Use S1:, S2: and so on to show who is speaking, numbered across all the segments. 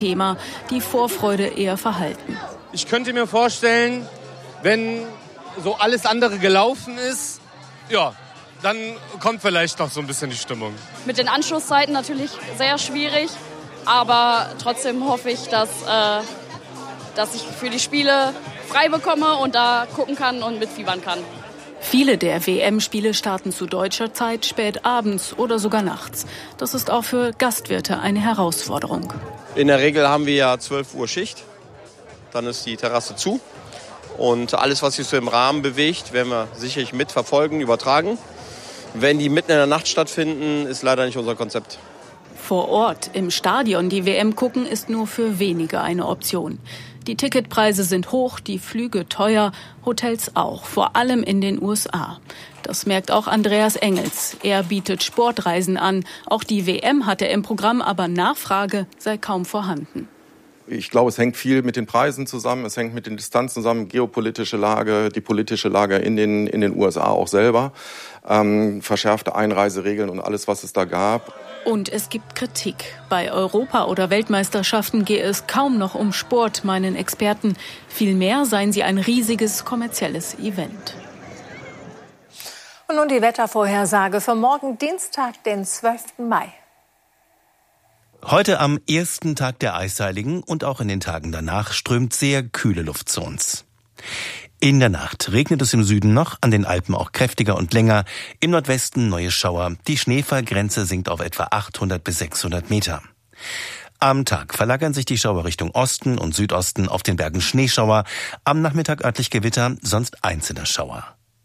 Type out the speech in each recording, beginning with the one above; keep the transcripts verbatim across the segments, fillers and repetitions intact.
S1: Thema, die Vorfreude eher verhalten.
S2: Ich könnte mir vorstellen, wenn so alles andere gelaufen ist, ja, dann kommt vielleicht noch so ein bisschen die Stimmung.
S3: Mit den Anschlusszeiten natürlich sehr schwierig, aber trotzdem hoffe ich, dass, äh, dass ich für die Spiele frei bekomme und da gucken kann und mitfiebern kann.
S1: Viele der W M-Spiele starten zu deutscher Zeit spät abends oder sogar nachts. Das ist auch für Gastwirte eine Herausforderung.
S4: In der Regel haben wir ja zwölf Uhr Schicht, dann ist die Terrasse zu. Und alles, was sich so im Rahmen bewegt, werden wir sicherlich mitverfolgen, übertragen. Wenn die mitten in der Nacht stattfinden, ist leider nicht unser Konzept.
S1: Vor Ort im Stadion die W M gucken ist nur für wenige eine Option. Die Ticketpreise sind hoch, die Flüge teuer, Hotels auch, vor allem in den U S A. Das merkt auch Andreas Engels. Er bietet Sportreisen an. Auch die W M hat er im Programm, aber Nachfrage sei kaum vorhanden.
S5: Ich glaube, es hängt viel mit den Preisen zusammen, es hängt mit den Distanzen zusammen, geopolitische Lage, die politische Lage in den, in den U S A auch selber, ähm, verschärfte Einreiseregeln und alles, was es da gab.
S1: Und es gibt Kritik. Bei Europa- oder Weltmeisterschaften gehe es kaum noch um Sport, meinen Experten. Vielmehr seien sie ein riesiges kommerzielles Event.
S6: Und nun die Wettervorhersage für morgen Dienstag, den zwölften Mai.
S7: Heute am ersten Tag der Eisheiligen und auch in den Tagen danach strömt sehr kühle Luft zu uns. In der Nacht regnet es im Süden noch, an den Alpen auch kräftiger und länger, im Nordwesten neue Schauer. Die Schneefallgrenze sinkt auf etwa achthundert bis sechshundert Meter. Am Tag verlagern sich die Schauer Richtung Osten und Südosten, auf den Bergen Schneeschauer, am Nachmittag örtlich Gewitter, sonst einzelne Schauer.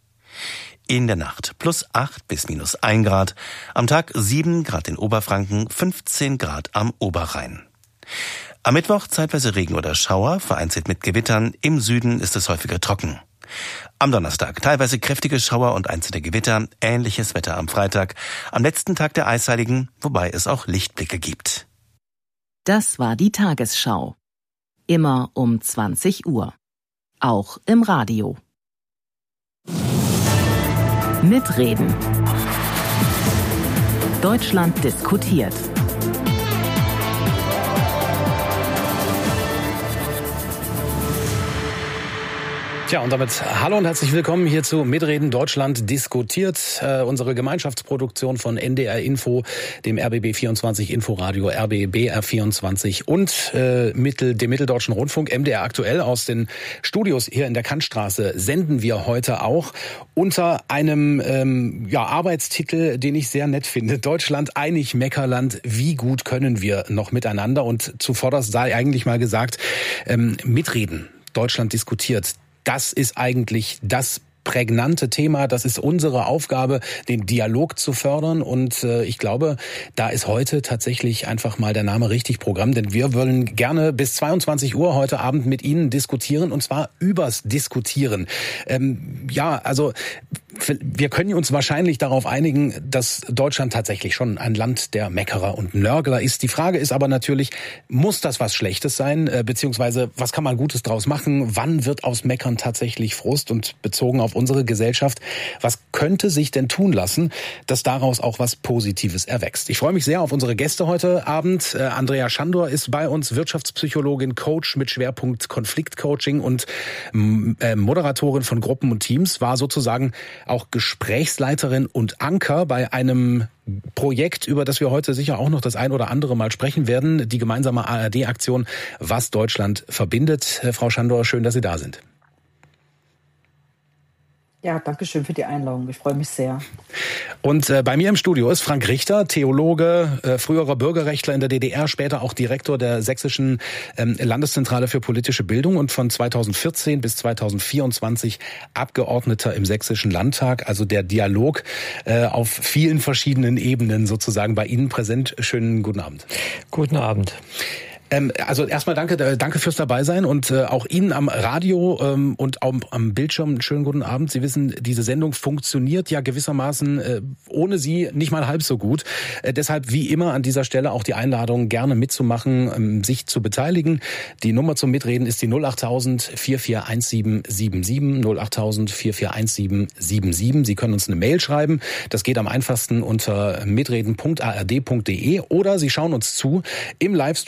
S7: In der Nacht plus acht bis minus ein Grad, am Tag sieben Grad in Oberfranken, fünfzehn Grad am Oberrhein. Am Mittwoch zeitweise Regen oder Schauer, vereinzelt mit Gewittern, im Süden ist es häufiger trocken. Am Donnerstag teilweise kräftige Schauer und einzelne Gewitter, ähnliches Wetter am Freitag, am letzten Tag der Eisheiligen, wobei es auch Lichtblicke gibt.
S8: Das war die Tagesschau. Immer um zwanzig Uhr. Auch im Radio. Mitreden. Deutschland diskutiert.
S9: Tja, und damit hallo und herzlich willkommen hier zu Mitreden Deutschland diskutiert, äh, unsere Gemeinschaftsproduktion von N D R Info, dem R B B vierundzwanzig Inforadio, R B B R vierundzwanzig und äh, Mittel, dem Mitteldeutschen Rundfunk, M D R aktuell. Aus den Studios hier in der Kantstraße senden wir heute auch unter einem ähm, ja, Arbeitstitel, den ich sehr nett finde. Deutschland einig, Meckerland, wie gut können wir noch miteinander? Und zuvorderst sei eigentlich mal gesagt, ähm, Mitreden Deutschland diskutiert. Das ist eigentlich das prägnante Thema. Das ist unsere Aufgabe, den Dialog zu fördern. Und äh, ich glaube, da ist heute tatsächlich einfach mal der Name richtig Programm. Denn wir wollen gerne bis zweiundzwanzig Uhr heute Abend mit Ihnen diskutieren. Und zwar übers Diskutieren. Ähm, ja, also wir können uns wahrscheinlich darauf einigen, dass Deutschland tatsächlich schon ein Land der Meckerer und Nörgler ist. Die Frage ist aber natürlich, muss das was Schlechtes sein? Äh, beziehungsweise, was kann man Gutes draus machen? Wann wird aus Meckern tatsächlich Frust? Und bezogen auf unsere Gesellschaft, was könnte sich denn tun lassen, dass daraus auch was Positives erwächst? Ich freue mich sehr auf unsere Gäste heute Abend. Äh, Andrea Schandor ist bei uns, Wirtschaftspsychologin, Coach mit Schwerpunkt Konfliktcoaching und äh, Moderatorin von Gruppen und Teams, war sozusagen auch Gesprächsleiterin und Anker bei einem Projekt, über das wir heute sicher auch noch das ein oder andere Mal sprechen werden, die gemeinsame A R D-Aktion Was Deutschland verbindet. Äh, Frau Schandor, schön, dass Sie da sind.
S10: Ja, danke schön für die Einladung. Ich freue mich sehr.
S9: Und äh, bei mir im Studio ist Frank Richter, Theologe, äh, früherer Bürgerrechtler in der D D R, später auch Direktor der Sächsischen ähm, Landeszentrale für politische Bildung und von zweitausendvierzehn bis zweitausendvierundzwanzig Abgeordneter im Sächsischen Landtag. Also der Dialog äh, auf vielen verschiedenen Ebenen sozusagen bei Ihnen präsent. Schönen guten Abend.
S11: Guten Abend.
S9: Ähm, also erstmal danke, danke fürs Dabeisein und äh, auch Ihnen am Radio ähm, und am, am Bildschirm einen schönen guten Abend. Sie wissen, diese Sendung funktioniert ja gewissermaßen äh, ohne Sie nicht mal halb so gut. Äh, deshalb wie immer an dieser Stelle auch die Einladung, gerne mitzumachen, ähm, sich zu beteiligen. Die Nummer zum Mitreden ist die null achttausend vier vier eins sieben sieben sieben, null achttausend vier vier eins sieben sieben sieben. Sie können uns eine Mail schreiben. Das geht am einfachsten unter mitreden punkt a r d punkt d e oder Sie schauen uns zu im Livestream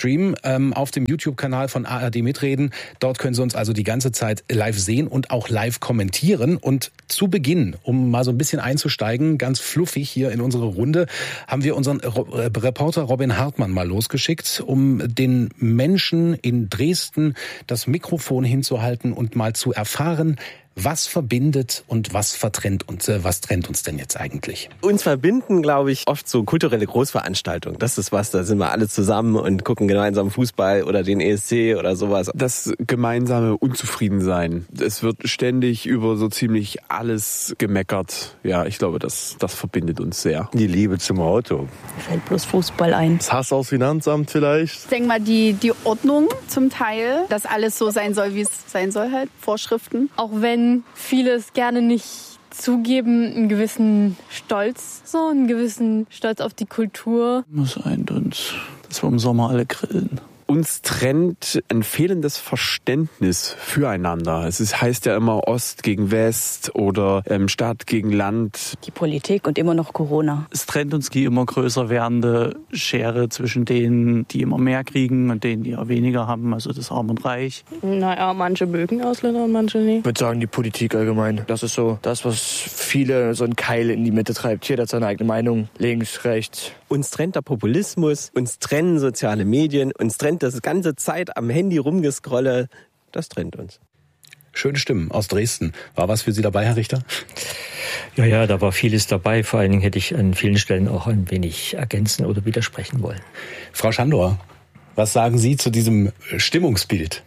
S9: ähm, auf dem YouTube-Kanal von A R D Mitreden. Dort können Sie uns also die ganze Zeit live sehen und auch live kommentieren. Und zu Beginn, um mal so ein bisschen einzusteigen, ganz fluffig hier in unsere Runde, haben wir unseren Reporter Robin Hartmann mal losgeschickt, um den Menschen in Dresden das Mikrofon hinzuhalten und mal zu erfahren, was verbindet und was vertrennt uns, äh, was trennt uns denn jetzt eigentlich?
S11: Uns verbinden, glaube ich, oft so kulturelle Großveranstaltungen. Das ist was, da sind wir alle zusammen und gucken gemeinsam Fußball oder den E S C oder sowas.
S12: Das gemeinsame Unzufriedensein. Es wird ständig über so ziemlich alles gemeckert. Ja, ich glaube, das, das verbindet uns sehr.
S13: Die Liebe zum Auto.
S14: Mir fällt bloß Fußball ein.
S15: Das Hass aufs Finanzamt vielleicht.
S16: Ich denke mal, die, die Ordnung zum Teil, dass alles so sein soll, wie es sein soll halt, Vorschriften.
S17: Auch wenn viele es gerne nicht zugeben, einen gewissen Stolz, so einen gewissen Stolz auf die Kultur.
S18: Was eint uns, dass wir im Sommer alle grillen.
S12: Uns trennt ein fehlendes Verständnis füreinander. Es ist, heißt ja immer Ost gegen West oder ähm, Stadt gegen Land.
S14: Die Politik und immer noch Corona.
S18: Es trennt uns die immer größer werdende Schere zwischen denen, die immer mehr kriegen und denen, die ja weniger haben, also das Arm und Reich.
S17: Naja, manche mögen Ausländer und manche nicht.
S19: Ich würde sagen, die Politik allgemein. Das ist so das, was viele so einen Keil in die Mitte treibt. Jeder hat seine eigene Meinung, links, rechts.
S11: Uns trennt der Populismus, uns trennen soziale Medien, uns trennt das ganze Zeit am Handy rumgescrolle. Das trennt uns.
S9: Schöne Stimmen aus Dresden. War was für Sie dabei, Herr Richter?
S20: Ja, ja, da war vieles dabei. Vor allen Dingen hätte ich an vielen Stellen auch ein wenig ergänzen oder widersprechen wollen.
S9: Frau Schandor, was sagen Sie zu diesem Stimmungsbild?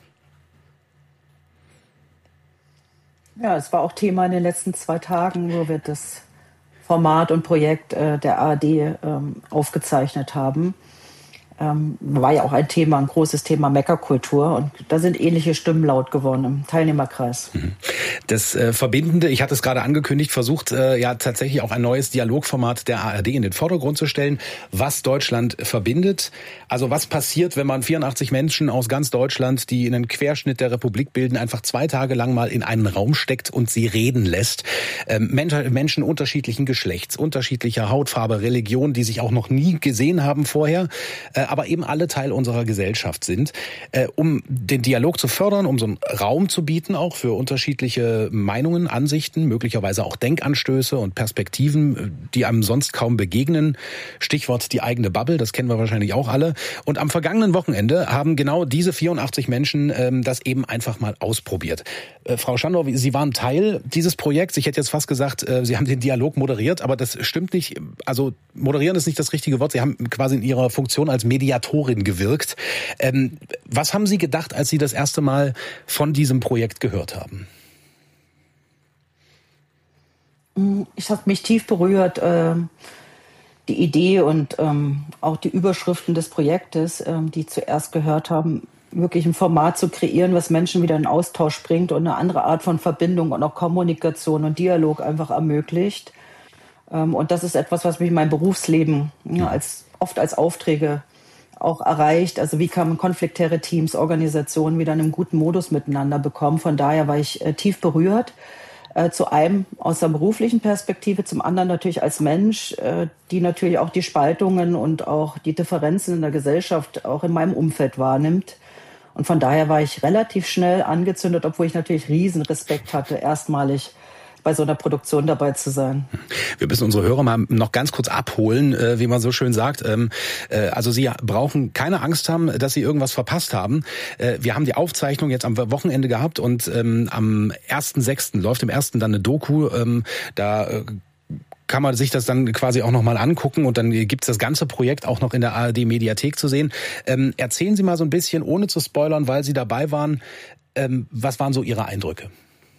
S10: Ja, es war auch Thema in den letzten zwei Tagen, wo wir das Format und Projekt äh, der A R D ähm, aufgezeichnet haben. Ähm, war ja auch ein Thema, ein großes Thema Meckerkultur. Und da sind ähnliche Stimmen laut geworden im Teilnehmerkreis.
S9: Das äh, Verbindende, ich hatte es gerade angekündigt, versucht äh, ja tatsächlich auch ein neues Dialogformat der A R D in den Vordergrund zu stellen, was Deutschland verbindet. Also was passiert, wenn man vierundachtzig Menschen aus ganz Deutschland, die einen Querschnitt der Republik bilden, einfach zwei Tage lang mal in einen Raum steckt und sie reden lässt. Ähm, Menschen unterschiedlichen Geschlechts, unterschiedlicher Hautfarbe, Religion, die sich auch noch nie gesehen haben vorher, äh, aber eben alle Teil unserer Gesellschaft sind. Äh, um den Dialog zu fördern, um so einen Raum zu bieten, auch für unterschiedliche Meinungen, Ansichten, möglicherweise auch Denkanstöße und Perspektiven, die einem sonst kaum begegnen. Stichwort die eigene Bubble, das kennen wir wahrscheinlich auch alle. Und am vergangenen Wochenende haben genau diese vierundachtzig Menschen ähm, das eben einfach mal ausprobiert. Äh, Frau Schandor, Sie waren Teil dieses Projekts. Ich hätte jetzt fast gesagt, äh, Sie haben den Dialog moderiert, aber das stimmt nicht. Also moderieren ist nicht das richtige Wort. Sie haben quasi in Ihrer Funktion als Mediatorin gewirkt. Ähm, was haben Sie gedacht, als Sie das erste Mal von diesem Projekt gehört haben?
S10: Ich habe mich tief berührt, äh, die Idee und ähm, auch die Überschriften des Projektes, äh, die zuerst gehört haben, wirklich ein Format zu kreieren, was Menschen wieder in Austausch bringt und eine andere Art von Verbindung und auch Kommunikation und Dialog einfach ermöglicht. Ähm, und das ist etwas, was mich in meinem Berufsleben ja, als, oft als Aufträge auch erreicht. Also wie kann man konfliktäre Teams, Organisationen wieder in einem guten Modus miteinander bekommen. Von daher war ich äh, tief berührt. Äh, zu einem aus der beruflichen Perspektive, zum anderen natürlich als Mensch, äh, die natürlich auch die Spaltungen und auch die Differenzen in der Gesellschaft auch in meinem Umfeld wahrnimmt. Und von daher war ich relativ schnell angezündet, obwohl ich natürlich riesen Respekt hatte, erstmalig bei so einer Produktion dabei zu sein.
S9: Wir müssen unsere Hörer mal noch ganz kurz abholen, äh, wie man so schön sagt. Ähm, äh, also Sie brauchen keine Angst haben, dass Sie irgendwas verpasst haben. Äh, wir haben die Aufzeichnung jetzt am Wochenende gehabt und ähm, am ersten sechsten läuft im ersten dann eine Doku. Ähm, da äh, kann man sich das dann quasi auch nochmal angucken und dann gibt's das ganze Projekt auch noch in der A R D-Mediathek zu sehen. Ähm, erzählen Sie mal so ein bisschen, ohne zu spoilern, weil Sie dabei waren, ähm, was waren so Ihre Eindrücke?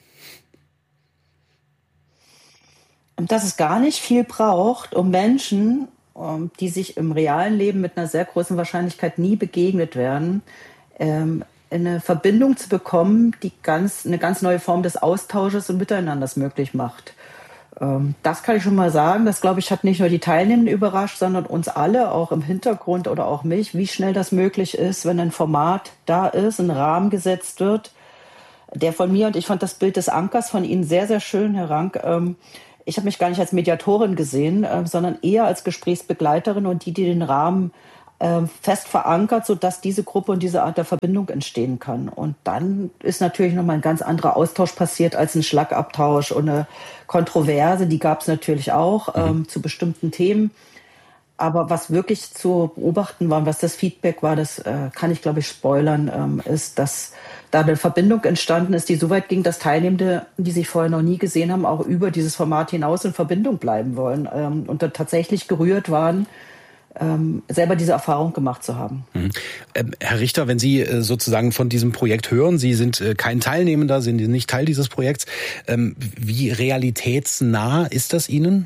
S10: Dass es gar nicht viel braucht, um Menschen, die sich im realen Leben mit einer sehr großen Wahrscheinlichkeit nie begegnet werden, eine Verbindung zu bekommen, die ganz, eine ganz neue Form des Austausches und Miteinanders möglich macht. Das kann ich schon mal sagen. Das, glaube ich, hat nicht nur die Teilnehmenden überrascht, sondern uns alle, auch im Hintergrund oder auch mich, wie schnell das möglich ist, wenn ein Format da ist, ein Rahmen gesetzt wird, der von mir, und ich fand das Bild des Ankers von Ihnen sehr, sehr schön, Herr Rank, ich habe mich gar nicht als Mediatorin gesehen, äh, sondern eher als Gesprächsbegleiterin und die, die den Rahmen äh, fest verankert, sodass diese Gruppe und diese Art der Verbindung entstehen kann. Und dann ist natürlich nochmal ein ganz anderer Austausch passiert als ein Schlagabtausch und eine Kontroverse, die gab es natürlich auch ähm, mhm. zu bestimmten Themen. Aber was wirklich zu beobachten war, was das Feedback war, das äh, kann ich, glaube ich, spoilern, ähm, ist, dass da eine Verbindung entstanden ist, die so weit ging, dass Teilnehmende, die sich vorher noch nie gesehen haben, auch über dieses Format hinaus in Verbindung bleiben wollen ähm, und da tatsächlich gerührt waren, ähm, selber diese Erfahrung gemacht zu haben.
S9: Mhm. Ähm, Herr Richter, wenn Sie äh, sozusagen von diesem Projekt hören, Sie sind äh, kein Teilnehmender, sind nicht Teil dieses Projekts, ähm, wie realitätsnah ist das Ihnen?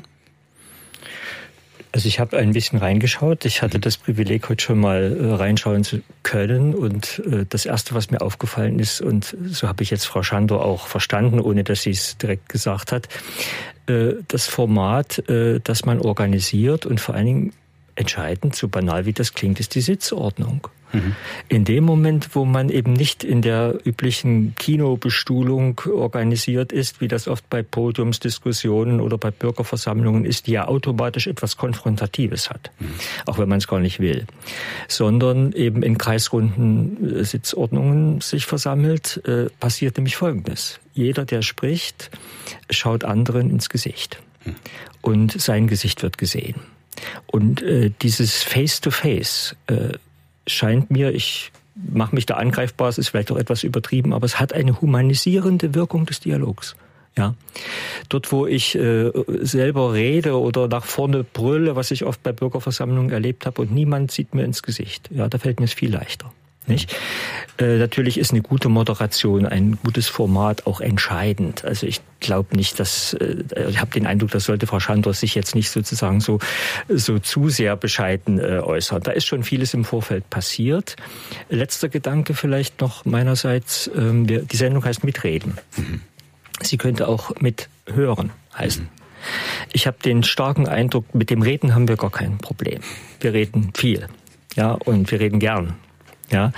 S20: Also ich habe ein bisschen reingeschaut. Ich hatte das Privileg, heute schon mal äh, reinschauen zu können. Und äh, das Erste, was mir aufgefallen ist, und so habe ich jetzt Frau Schandor auch verstanden, ohne dass sie es direkt gesagt hat, äh, das Format, äh, das man organisiert und vor allen Dingen entscheidend, so banal wie das klingt, ist die Sitzordnung. Mhm. In dem Moment, wo man eben nicht in der üblichen Kinobestuhlung organisiert ist, wie das oft bei Podiumsdiskussionen oder bei Bürgerversammlungen ist, die ja automatisch etwas Konfrontatives hat, mhm. auch wenn man es gar nicht will, sondern eben in kreisrunden Sitzordnungen sich versammelt, äh, passiert nämlich Folgendes. Jeder, der spricht, schaut anderen ins Gesicht mhm. und sein Gesicht wird gesehen. Und äh, dieses Face-to-Face äh, scheint mir, ich mache mich da angreifbar, es ist vielleicht auch etwas übertrieben, aber es hat eine humanisierende Wirkung des Dialogs. Ja, dort, wo ich äh, selber rede oder nach vorne brülle, was ich oft bei Bürgerversammlungen erlebt habe, und niemand sieht mir ins Gesicht, ja, da fällt mir es viel leichter. Nicht? Äh, natürlich ist eine gute Moderation, ein gutes Format auch entscheidend. Also ich glaube nicht, dass, äh, ich habe den Eindruck, das sollte Frau Schandor sich jetzt nicht sozusagen so so zu sehr bescheiden äh, äußern. Da ist schon vieles im Vorfeld passiert. Letzter Gedanke vielleicht noch meinerseits, ähm, wir, die Sendung heißt Mitreden. Mhm. Sie könnte auch mithören heißen. Mhm. Ich habe den starken Eindruck, mit dem Reden haben wir gar kein Problem. Wir reden viel, ja, und wir reden gern. Ja,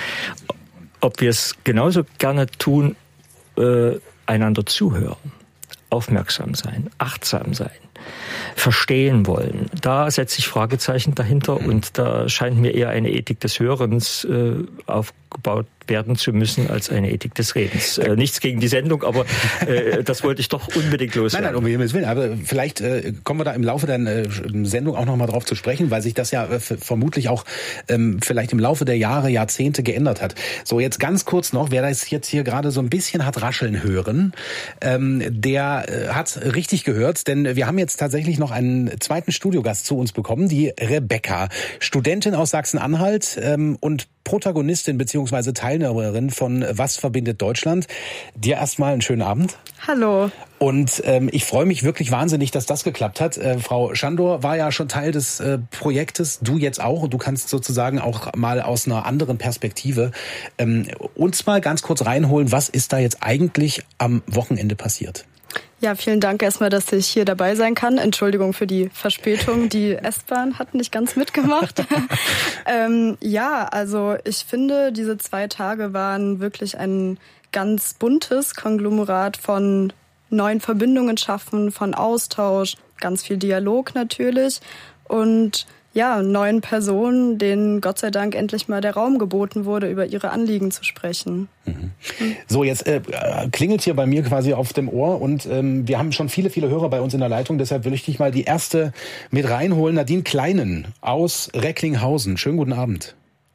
S20: ob wir es genauso gerne tun, äh, einander zuhören, aufmerksam sein, achtsam sein, verstehen wollen. Da setze ich Fragezeichen dahinter und da scheint mir eher eine Ethik des Hörens äh, aufgebaut werden zu müssen als eine Ethik des Redens. Äh, nichts gegen die Sendung, aber äh, das wollte ich doch unbedingt loswerden.
S9: Nein, nein, um Himmels Willen. Aber vielleicht äh, kommen wir da im Laufe der äh, Sendung auch noch mal drauf zu sprechen, weil sich das ja äh, vermutlich auch ähm, vielleicht im Laufe der Jahre, Jahrzehnte geändert hat. So, jetzt ganz kurz noch, wer das jetzt hier gerade so ein bisschen hat rascheln hören, ähm, der äh, hat richtig gehört, denn wir haben jetzt tatsächlich noch einen zweiten Studiogast zu uns bekommen, die Rebecca, Studentin aus Sachsen-Anhalt ähm, und Protagonistin bzw. Teilnehmerin von Was verbindet Deutschland. Dir erstmal einen schönen Abend.
S13: Hallo.
S9: Und ähm, ich freue mich wirklich wahnsinnig, dass das geklappt hat. Äh, Frau Schandor war ja schon Teil des äh, Projektes, du jetzt auch. Und du kannst sozusagen auch mal aus einer anderen Perspektive ähm, uns mal ganz kurz reinholen, was ist da jetzt eigentlich am Wochenende passiert?
S13: Ja, vielen Dank erstmal, dass ich hier dabei sein kann. Entschuldigung für die Verspätung. Die S-Bahn hat nicht ganz mitgemacht. ähm, ja, also ich finde, diese zwei Tage waren wirklich ein ganz buntes Konglomerat von neuen Verbindungen schaffen, von Austausch, ganz viel Dialog natürlich und ja, neuen Personen, denen Gott sei Dank endlich mal der Raum geboten wurde, über ihre Anliegen zu sprechen.
S9: Mhm. So, jetzt äh, klingelt hier bei mir quasi auf dem Ohr und ähm, wir haben schon viele, viele Hörer bei uns in der Leitung, deshalb will ich dich mal die erste mit reinholen. Nadine Kleinen aus Recklinghausen. Schönen guten Abend.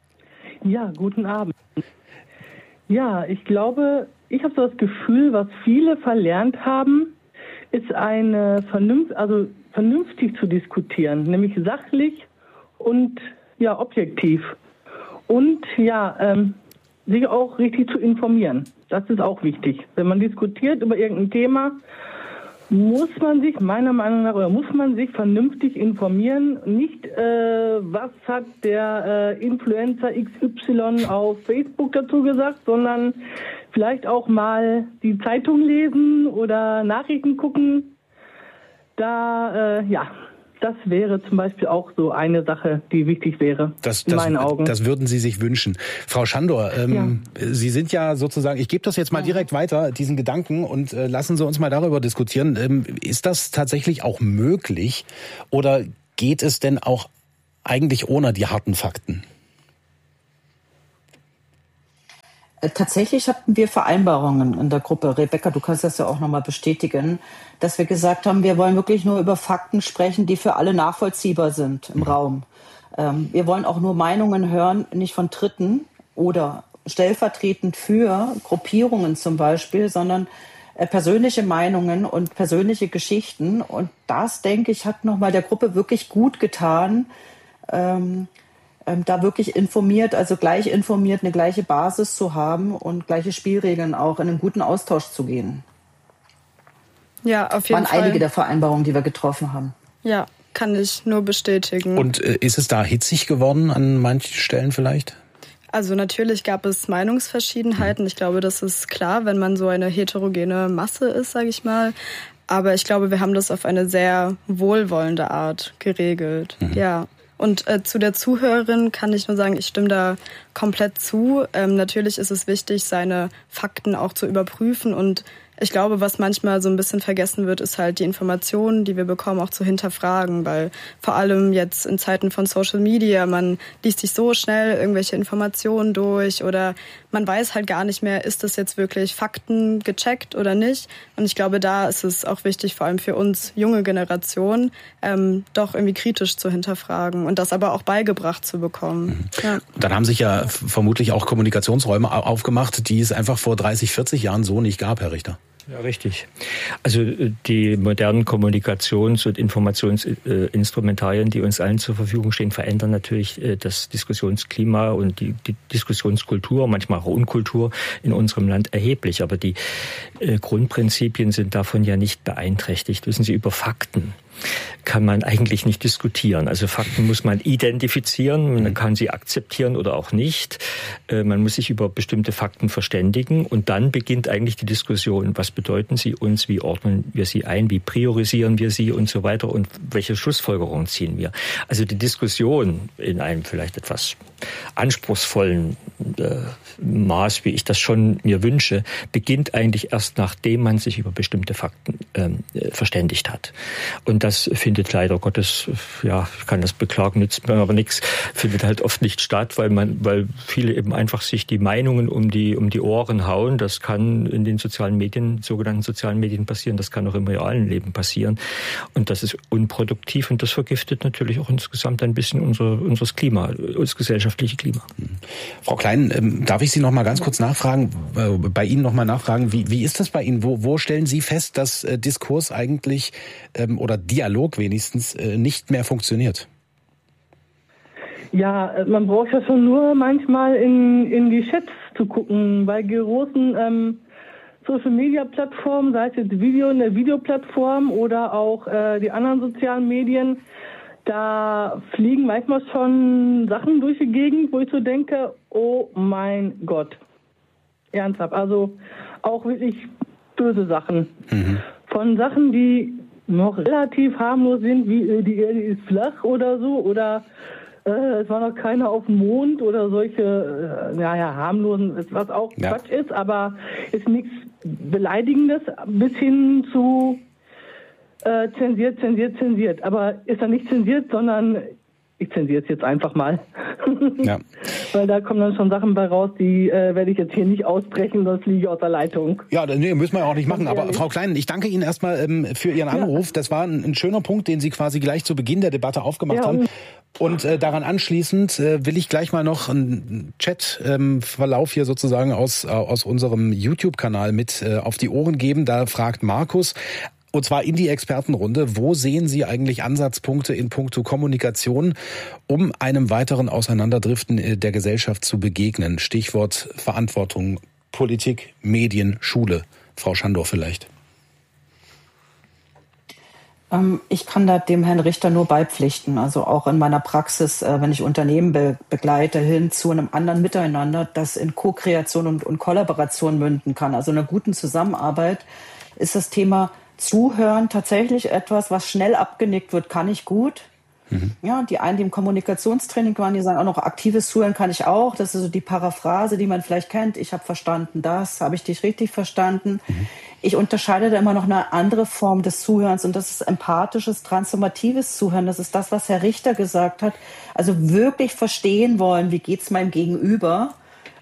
S21: Ja, guten Abend. Ja, ich glaube, ich habe so das Gefühl, was viele verlernt haben, ist eine Vernunft, also vernünftig zu diskutieren, nämlich sachlich und ja objektiv und ja ähm, sich auch richtig zu informieren. Das ist auch wichtig. Wenn man diskutiert über irgendein Thema, muss man sich meiner Meinung nach oder muss man sich vernünftig informieren. Nicht äh, was hat der äh, Influencer X Y auf Facebook dazu gesagt, sondern vielleicht auch mal die Zeitung lesen oder Nachrichten gucken. Da, äh, ja, das wäre zum Beispiel auch so eine Sache, die wichtig wäre,
S9: das,
S21: in
S9: das,
S21: meinen Augen.
S9: Das würden Sie sich wünschen. Frau Schandor, ähm, ja. Sie sind ja sozusagen, ich gebe das jetzt mal ja. direkt weiter, diesen Gedanken, und äh, lassen Sie uns mal darüber diskutieren. Ähm, ist das tatsächlich auch möglich oder geht es denn auch eigentlich ohne die harten Fakten?
S10: Tatsächlich hatten wir Vereinbarungen in der Gruppe. Rebecca, du kannst das ja auch nochmal bestätigen, dass wir gesagt haben, wir wollen wirklich nur über Fakten sprechen, die für alle nachvollziehbar sind im Raum. Ähm, wir wollen auch nur Meinungen hören, nicht von Dritten oder stellvertretend für Gruppierungen zum Beispiel, sondern äh, persönliche Meinungen und persönliche Geschichten. Und das, denke ich, hat nochmal der Gruppe wirklich gut getan, ähm, da wirklich informiert, also gleich informiert, eine gleiche Basis zu haben und gleiche Spielregeln auch in einen guten Austausch zu gehen.
S13: Ja, auf jeden
S10: Fall.
S13: Fall.
S10: Waren einige der Vereinbarungen, die wir getroffen haben.
S13: Ja, kann ich nur bestätigen.
S9: Und äh, ist es da hitzig geworden an manchen Stellen vielleicht?
S13: Also natürlich gab es Meinungsverschiedenheiten. Ich glaube, das ist klar, wenn man so eine heterogene Masse ist, sage ich mal. Aber ich glaube, wir haben das auf eine sehr wohlwollende Art geregelt. Mhm. Ja. Und äh, zu der Zuhörerin kann ich nur sagen, ich stimme da komplett zu. Ähm, natürlich ist es wichtig, seine Fakten auch zu überprüfen. Und ich glaube, was manchmal so ein bisschen vergessen wird, ist halt die Informationen, die wir bekommen, auch zu hinterfragen. Weil vor allem jetzt in Zeiten von Social Media, man liest sich so schnell irgendwelche Informationen durch oder man weiß halt gar nicht mehr, ist das jetzt wirklich Fakten gecheckt oder nicht. Und ich glaube, da ist es auch wichtig, vor allem für uns junge Generation, ähm, doch irgendwie kritisch zu hinterfragen und das aber auch beigebracht zu bekommen.
S9: Mhm.
S13: Ja.
S9: Dann haben sich ja vermutlich auch Kommunikationsräume aufgemacht, die es einfach vor dreißig, vierzig Jahren so nicht gab, Herr Richter.
S20: Ja, richtig. Also die modernen Kommunikations- und Informationsinstrumentarien, die uns allen zur Verfügung stehen, verändern natürlich das Diskussionsklima und die, die Diskussionskultur, manchmal auch Unkultur in unserem Land erheblich. Aber die Grundprinzipien sind davon ja nicht beeinträchtigt. Wissen Sie, über Fakten kann man eigentlich nicht diskutieren. Also Fakten muss man identifizieren, man kann sie akzeptieren oder auch nicht. Man muss sich über bestimmte Fakten verständigen und dann beginnt eigentlich die Diskussion. Was bedeuten sie uns? Wie ordnen wir sie ein? Wie priorisieren wir sie und so weiter? Und welche Schlussfolgerungen ziehen wir? Also die Diskussion in einem vielleicht etwas anspruchsvollen äh, Maß, wie ich das schon mir wünsche, beginnt eigentlich erst nachdem man sich über bestimmte Fakten ähm, verständigt hat. Und das findet leider Gottes, ja, ich kann das beklagen, nützt mir aber nichts, findet halt oft nicht statt, weil man, weil viele eben einfach sich die Meinungen um die, um die Ohren hauen. Das kann in den sozialen Medien, sogenannten sozialen Medien passieren. Das kann auch im realen Leben passieren. Und das ist unproduktiv und das vergiftet natürlich auch insgesamt ein bisschen unser, unseres Klima, das gesellschaftliche Klima.
S9: Frau Klein, ähm, darf ich Sie noch mal ganz kurz nachfragen, äh, bei Ihnen noch mal nachfragen, wie, wie ist das bei Ihnen? Wo, wo stellen Sie fest, dass äh, Diskurs eigentlich ähm, oder Dialog wenigstens äh, nicht mehr funktioniert?
S21: Ja, man braucht ja schon nur manchmal in, in die Chats zu gucken. Bei großen ähm, Social-Media-Plattformen, sei es jetzt Video in der Videoplattform oder auch äh, die anderen sozialen Medien, da fliegen manchmal schon Sachen durch die Gegend, wo ich so denke, oh mein Gott. Ernsthaft, also auch wirklich böse Sachen. Mhm. Von Sachen, die noch relativ harmlos sind, wie äh, die Erde ist flach oder so, oder äh, es war noch keiner auf dem Mond oder solche, äh, naja, harmlosen, was auch ja. Quatsch ist, aber ist nichts Beleidigendes, bis hin zu äh, zensiert, zensiert, zensiert. Aber ist da nicht zensiert, sondern ich zensiere es jetzt einfach mal. Ja. Weil da kommen dann schon Sachen bei raus, die äh, werde ich jetzt hier nicht aussprechen, sonst fliege ich aus der Leitung.
S9: Ja, nee, müssen wir ja auch nicht machen. Aber Frau Klein, ich danke Ihnen erstmal ähm, für Ihren Anruf. Ja. Das war ein, ein schöner Punkt, den Sie quasi gleich zu Beginn der Debatte aufgemacht ja, haben. Und äh, daran anschließend äh, will ich gleich mal noch einen Chat-Verlauf ähm, hier sozusagen aus, äh, aus unserem YouTube-Kanal mit äh, auf die Ohren geben. Da fragt Markus, und zwar in die Expertenrunde: Wo sehen Sie eigentlich Ansatzpunkte in puncto Kommunikation, um einem weiteren Auseinanderdriften der Gesellschaft zu begegnen? Stichwort Verantwortung, Politik, Medien, Schule. Frau Schandor vielleicht.
S10: Ich kann da dem Herrn Richter nur beipflichten. Also auch in meiner Praxis, wenn ich Unternehmen be- begleite, hin zu einem anderen Miteinander, das in Co-Kreation und, und Kollaboration münden kann. Also in einer guten Zusammenarbeit ist das Thema Zuhören tatsächlich etwas, was schnell abgenickt wird, kann ich gut. Mhm. Ja, die einen, die im Kommunikationstraining waren, die sagen auch noch, aktives Zuhören kann ich auch. Das ist so die Paraphrase, die man vielleicht kennt. Ich habe verstanden das, habe ich dich richtig verstanden. Mhm. Ich unterscheide da immer noch eine andere Form des Zuhörens und das ist empathisches, transformatives Zuhören. Das ist das, was Herr Richter gesagt hat. Also wirklich verstehen wollen, wie geht's meinem Gegenüber.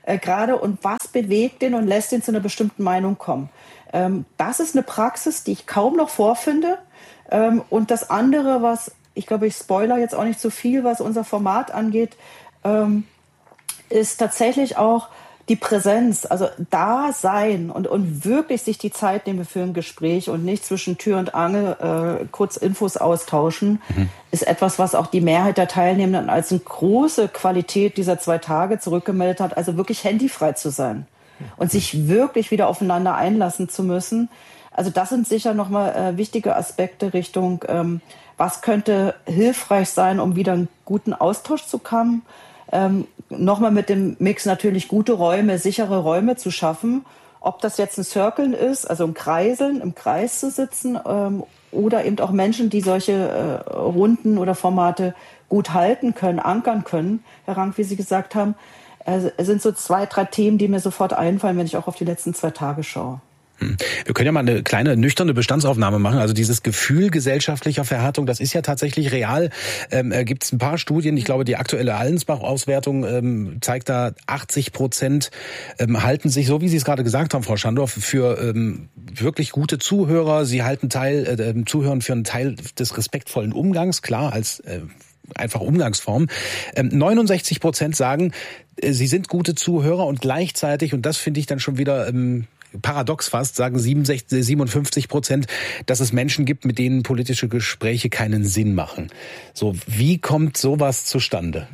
S10: äh, gerade und was bewegt den und lässt ihn zu einer bestimmten Meinung kommen. Ähm, das ist eine Praxis, die ich kaum noch vorfinde. Ähm, und das andere, was, ich glaube, ich spoiler jetzt auch nicht so viel, was unser Format angeht, ähm, ist tatsächlich auch die Präsenz, also da sein und, und wirklich sich die Zeit nehmen für ein Gespräch und nicht zwischen Tür und Angel äh, kurz Infos austauschen, mhm. ist etwas, was auch die Mehrheit der Teilnehmenden als eine große Qualität dieser zwei Tage zurückgemeldet hat, also wirklich handyfrei zu sein und sich wirklich wieder aufeinander einlassen zu müssen. Also das sind sicher nochmal äh, wichtige Aspekte Richtung, ähm, was könnte hilfreich sein, um wieder einen guten Austausch zu kommen. Ähm, nochmal mit dem Mix natürlich gute Räume, sichere Räume zu schaffen. Ob das jetzt ein Cirkeln ist, also ein Kreiseln, im Kreis zu sitzen, ähm, oder eben auch Menschen, die solche äh, Runden oder Formate gut halten können, ankern können. Herr Rank, wie Sie gesagt haben, äh, es sind so zwei, drei Themen, die mir sofort einfallen, wenn ich auch auf die letzten zwei Tage schaue.
S9: Wir können ja mal eine kleine nüchterne Bestandsaufnahme machen. Also dieses Gefühl gesellschaftlicher Verhärtung, das ist ja tatsächlich real. Ähm, äh, gibt es ein paar Studien. Ich glaube, die aktuelle Allensbach-Auswertung ähm, zeigt da, achtzig Prozent ähm, halten sich, so wie Sie es gerade gesagt haben, Frau Schandorf, für ähm, wirklich gute Zuhörer. Sie halten Teil, äh, Zuhören für einen Teil des respektvollen Umgangs, klar, als äh, einfach Umgangsform. Ähm, neunundsechzig Prozent sagen, äh, sie sind gute Zuhörer und gleichzeitig, und das finde ich dann schon wieder ähm, paradox fast, sagen siebenundsechzig, siebenundfünfzig Prozent, dass es Menschen gibt, mit denen politische Gespräche keinen Sinn machen. So, wie kommt sowas zustande?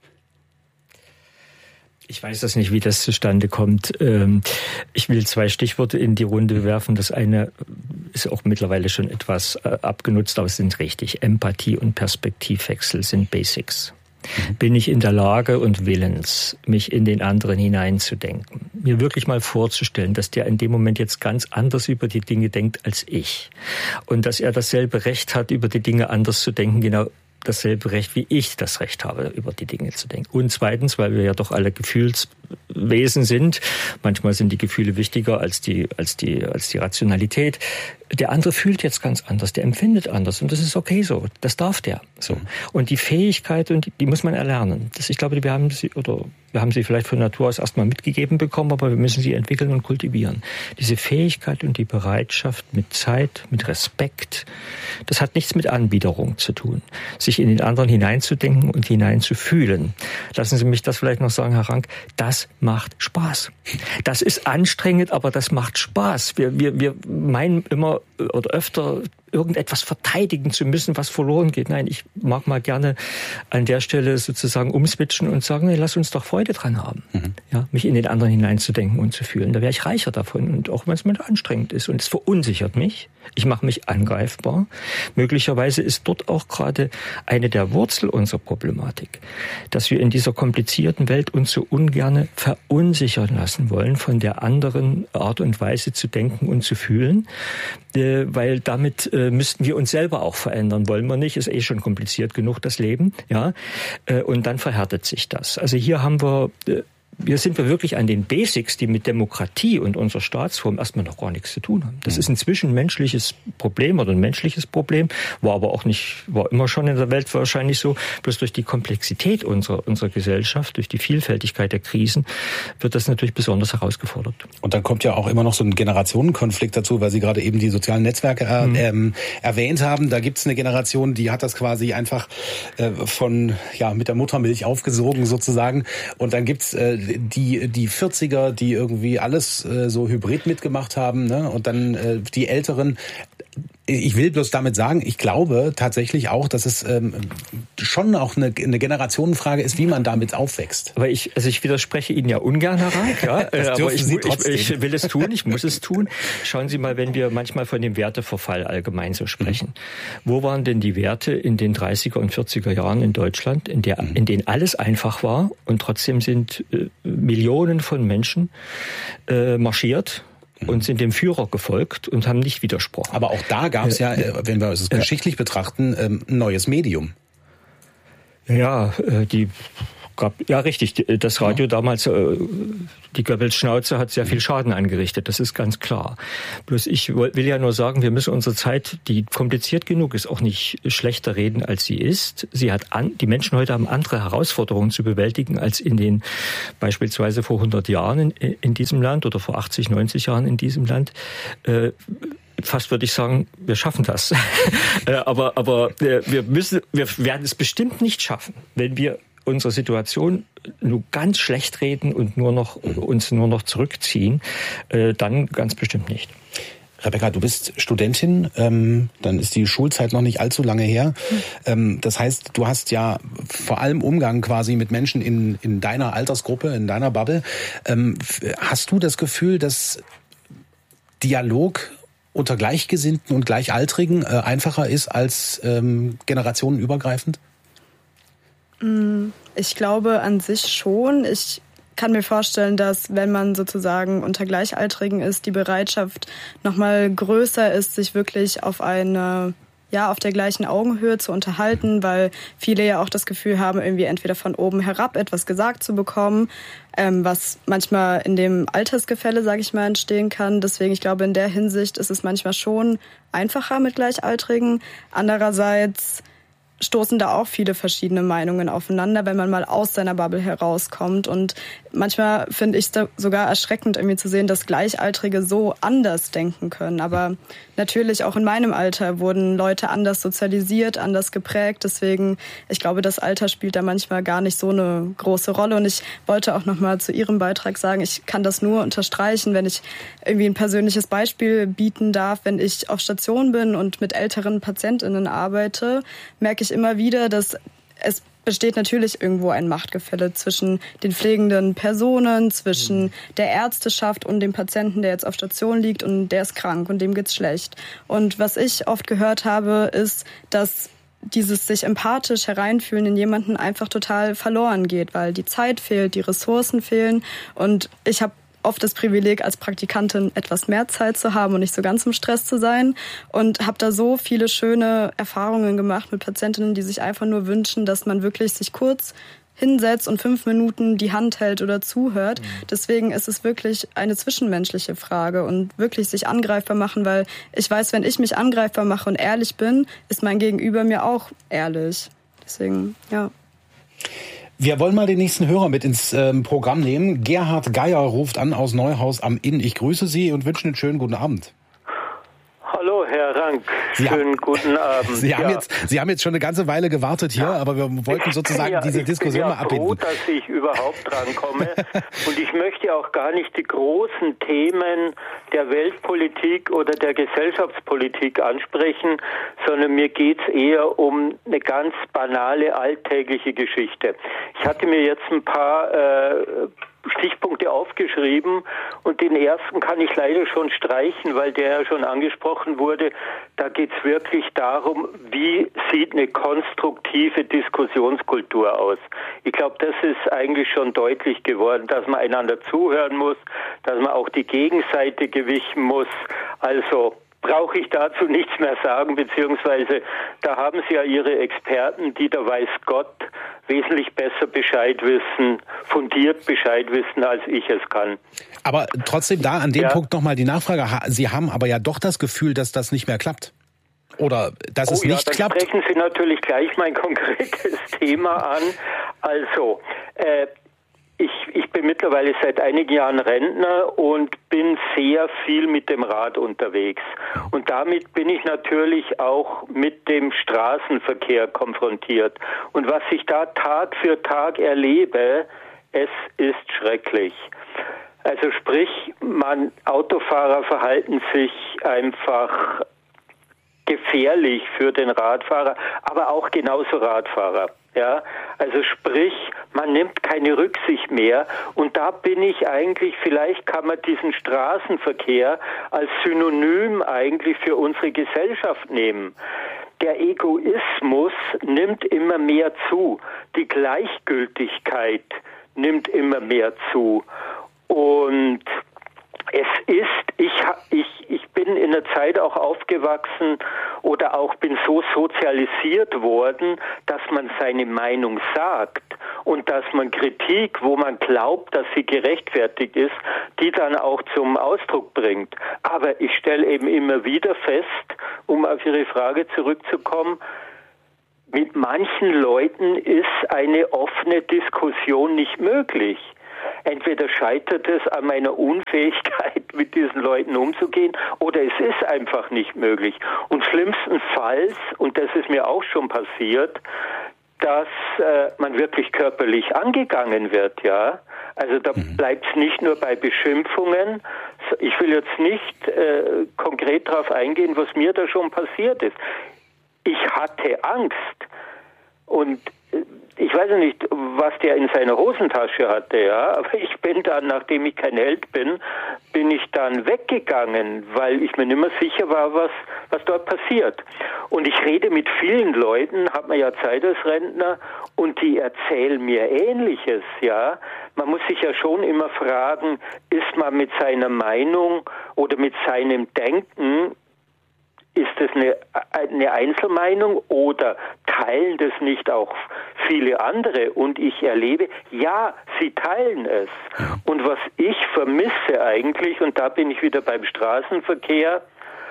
S20: Ich weiß das nicht, wie das zustande kommt. Ich will zwei Stichworte in die Runde werfen. Das eine ist auch mittlerweile schon etwas abgenutzt, aber es sind richtig. Empathie und Perspektivwechsel sind Basics. Bin ich in der Lage und willens, mich in den anderen hineinzudenken, mir wirklich mal vorzustellen, dass der in dem Moment jetzt ganz anders über die Dinge denkt als ich und dass er dasselbe Recht hat, über die Dinge anders zu denken, genau dasselbe Recht, wie ich das Recht habe, über die Dinge zu denken. Und zweitens, weil wir ja doch alle Gefühlswesen sind, manchmal sind die Gefühle wichtiger als die, als die, als die Rationalität. Der andere fühlt jetzt ganz anders, der empfindet anders und das ist okay so, das darf der so. Und die Fähigkeit, und die, die muss man erlernen. Das, ich glaube, wir haben sie, oder wir haben sie vielleicht von Natur aus erstmal mitgegeben bekommen, aber wir müssen sie entwickeln und kultivieren. Diese Fähigkeit und die Bereitschaft mit Zeit, mit Respekt, das hat nichts mit Anbiederung zu tun. Sich in den anderen hineinzudenken und hineinzufühlen. Lassen Sie mich das vielleicht noch sagen, Herr Rank, das macht Spaß. Das ist anstrengend, aber das macht Spaß. Wir, wir, wir meinen immer oder öfter irgendetwas verteidigen zu müssen, was verloren geht. Nein, ich mag mal gerne an der Stelle sozusagen umswitchen und sagen, nee, lass uns doch Freude dran haben. Mhm. Ja, mich in den anderen hineinzudenken und zu fühlen. Da wäre ich reicher davon. Und auch wenn es mir anstrengend ist. Und es verunsichert mich. Ich mache mich angreifbar. Möglicherweise ist dort auch gerade eine der Wurzel unserer Problematik, dass wir in dieser komplizierten Welt uns so ungerne verunsichern lassen wollen von der anderen Art und Weise zu denken und zu fühlen, äh, weil damit äh, müssten wir uns selber auch verändern. Wollen wir nicht, ist eh schon kompliziert genug, das Leben. Ja, äh, und dann verhärtet sich das. Also hier haben wir... Äh, Hier sind wir wirklich an den Basics, die mit Demokratie und unserer Staatsform erstmal noch gar nichts zu tun haben. Das ist ein zwischenmenschliches Problem oder ein menschliches Problem, war aber auch nicht, war immer schon in der Welt wahrscheinlich so. Bloß durch die Komplexität unserer, unserer Gesellschaft, durch die Vielfältigkeit der Krisen, wird das natürlich besonders herausgefordert.
S9: Und dann kommt ja auch immer noch so ein Generationenkonflikt dazu, weil Sie gerade eben die sozialen Netzwerke äh, mhm. ähm, erwähnt haben. Da gibt es eine Generation, die hat das quasi einfach äh, von, ja, mit der Muttermilch aufgesogen sozusagen. Und dann gibt's äh, die die vierziger, die irgendwie alles äh, so hybrid mitgemacht haben, ne? Und dann äh, die Älteren. Ich will bloß damit sagen, ich glaube tatsächlich auch, dass es ähm, schon auch eine, eine Generationenfrage ist, wie man damit aufwächst.
S20: Aber ich, also ich widerspreche Ihnen ja ungern, Herr Rank, ja, aber ich, ich, ich will es tun, ich muss es tun. Schauen Sie mal, wenn wir manchmal von dem Werteverfall allgemein so sprechen. Mhm. Wo waren denn die Werte in den dreißiger und vierziger Jahren in Deutschland, in, der, mhm. in denen alles einfach war und trotzdem sind äh, Millionen von Menschen äh, marschiert und sind dem Führer gefolgt und haben nicht widersprochen.
S9: Aber auch da gab es ja, wenn wir es geschichtlich betrachten, ein neues Medium.
S20: Ja, die Gab, ja, richtig. Das Radio ja. damals, äh, die Goebbels-Schnauze hat sehr viel Schaden angerichtet. Das ist ganz klar. Bloß ich will ja nur sagen, wir müssen unsere Zeit, die kompliziert genug ist, auch nicht schlechter reden, als sie ist. Sie hat an, die Menschen heute haben andere Herausforderungen zu bewältigen als in den beispielsweise vor hundert Jahren in, in diesem Land oder vor achtzig, neunzig Jahren in diesem Land. Äh, Fast würde ich sagen, wir schaffen das. aber aber wir müssen, wir werden es bestimmt nicht schaffen, wenn wir unsere Situation nur ganz schlecht reden und nur noch uns nur noch zurückziehen. Dann ganz bestimmt nicht.
S9: Rebecca, du bist Studentin, ähm, dann ist die Schulzeit noch nicht allzu lange her. Ähm, das heißt, du hast ja vor allem Umgang quasi mit Menschen in in deiner Altersgruppe, in deiner Bubble. Ähm, hast du das Gefühl, dass Dialog unter Gleichgesinnten und Gleichaltrigen äh, einfacher ist als ähm, generationenübergreifend?
S13: Ich glaube an sich schon. Ich kann mir vorstellen, dass wenn man sozusagen unter Gleichaltrigen ist, die Bereitschaft nochmal größer ist, sich wirklich auf eine ja, auf der gleichen Augenhöhe zu unterhalten, weil viele ja auch das Gefühl haben, irgendwie entweder von oben herab etwas gesagt zu bekommen, ähm, was manchmal in dem Altersgefälle, sage ich mal, entstehen kann. Deswegen, ich glaube, in der Hinsicht ist es manchmal schon einfacher mit Gleichaltrigen. Andererseits stoßen da auch viele verschiedene Meinungen aufeinander, wenn man mal aus seiner Bubble herauskommt. Und manchmal finde ich es sogar erschreckend, irgendwie zu sehen, dass Gleichaltrige so anders denken können. Aber natürlich auch in meinem Alter wurden Leute anders sozialisiert, anders geprägt. Deswegen, ich glaube, das Alter spielt da manchmal gar nicht so eine große Rolle. Und ich wollte auch noch mal zu Ihrem Beitrag sagen, ich kann das nur unterstreichen, wenn ich irgendwie ein persönliches Beispiel bieten darf. Wenn ich auf Station bin und mit älteren PatientInnen arbeite, merke ich immer wieder, dass es besteht natürlich irgendwo ein Machtgefälle zwischen den pflegenden Personen, zwischen der Ärzteschaft und dem Patienten, der jetzt auf Station liegt und der ist krank und dem geht's schlecht. Und was ich oft gehört habe, ist, dass dieses sich empathisch hereinfühlen in jemanden einfach total verloren geht, weil die Zeit fehlt, die Ressourcen fehlen. Und ich habe oft das Privileg, als Praktikantin etwas mehr Zeit zu haben und nicht so ganz im Stress zu sein. Und habe da so viele schöne Erfahrungen gemacht mit Patientinnen, die sich einfach nur wünschen, dass man wirklich sich kurz hinsetzt und fünf Minuten die Hand hält oder zuhört. Deswegen ist es wirklich eine zwischenmenschliche Frage und wirklich sich angreifbar machen, weil ich weiß, wenn ich mich angreifbar mache und ehrlich bin, ist mein Gegenüber mir auch ehrlich. Deswegen, ja.
S9: Wir wollen mal den nächsten Hörer mit ins ähm, Programm nehmen. Gerhard Geier ruft an aus Neuhaus am Inn. Ich grüße Sie und wünsche einen schönen guten Abend.
S2: Hallo, Herr Rank.
S9: Sie
S2: Schönen
S9: haben,
S2: guten Abend.
S9: Sie haben,
S2: ja.
S9: jetzt, Sie haben jetzt schon eine ganze Weile gewartet hier, aber wir wollten sozusagen
S2: ja,
S9: diese Diskussion mal abbinden.
S2: Ich bin ja froh, dass ich überhaupt drankomme. Und ich möchte auch gar nicht die großen Themen der Weltpolitik oder der Gesellschaftspolitik ansprechen, sondern mir geht's eher um eine ganz banale, alltägliche Geschichte. Ich hatte mir jetzt ein paar äh, Stichpunkte aufgeschrieben und den ersten kann ich leider schon streichen, weil der ja schon angesprochen wurde. Da geht's wirklich darum, wie sieht eine konstruktive Diskussionskultur aus. Ich glaube, das ist eigentlich schon deutlich geworden, dass man einander zuhören muss, dass man auch die Gegenseite gewichten muss. Also brauche ich dazu nichts mehr sagen, beziehungsweise da haben Sie ja Ihre Experten, die da weiß Gott wesentlich besser Bescheid wissen, fundiert Bescheid wissen, als ich es kann.
S9: Aber trotzdem da an dem
S2: ja.
S9: Punkt nochmal die Nachfrage. Sie haben aber ja doch das Gefühl, dass das nicht mehr klappt. Oder dass
S2: oh,
S9: es nicht
S2: ja, dann
S9: klappt.
S2: Sprechen Sie natürlich gleich mein konkretes Thema an. Also, äh, Ich, ich bin mittlerweile seit einigen Jahren Rentner und bin sehr viel mit dem Rad unterwegs. Und damit bin ich natürlich auch mit dem Straßenverkehr konfrontiert. Und was ich da Tag für Tag erlebe, es ist schrecklich. Also sprich, man, Autofahrer verhalten sich einfach gefährlich für den Radfahrer, aber auch genauso Radfahrer. Ja, also sprich, man nimmt keine Rücksicht mehr und da bin ich eigentlich, vielleicht kann man diesen Straßenverkehr als Synonym eigentlich für unsere Gesellschaft nehmen. Der Egoismus nimmt immer mehr zu, die Gleichgültigkeit nimmt immer mehr zu und es ist, ich, ich, ich bin in der Zeit auch aufgewachsen oder auch bin so sozialisiert worden, dass man seine Meinung sagt und dass man Kritik, wo man glaubt, dass sie gerechtfertigt ist, die dann auch zum Ausdruck bringt. Aber ich stelle eben immer wieder fest, um auf Ihre Frage zurückzukommen, mit manchen Leuten ist eine offene Diskussion nicht möglich. Entweder scheitert es an meiner Unfähigkeit, mit diesen Leuten umzugehen, oder es ist einfach nicht möglich. Und schlimmstenfalls, und das ist mir auch schon passiert, dass äh, man wirklich körperlich angegangen wird, ja. Also da mhm. bleibt es nicht nur bei Beschimpfungen. Ich will jetzt nicht äh, konkret darauf eingehen, was mir da schon passiert ist. Ich hatte Angst und ich weiß nicht, was der in seiner Hosentasche hatte, ja, aber ich bin dann, nachdem ich kein Held bin, bin ich dann weggegangen, weil ich mir nicht mehr sicher war, was, was dort passiert. Und ich rede mit vielen Leuten, hat man ja Zeit als Rentner, und die erzählen mir Ähnliches, ja. Man muss sich ja schon immer fragen, ist man mit seiner Meinung oder mit seinem Denken, ist das eine, eine Einzelmeinung oder teilen das nicht auch viele andere? Und ich erlebe, ja, sie teilen es. Und was ich vermisse eigentlich, und da bin ich wieder beim Straßenverkehr,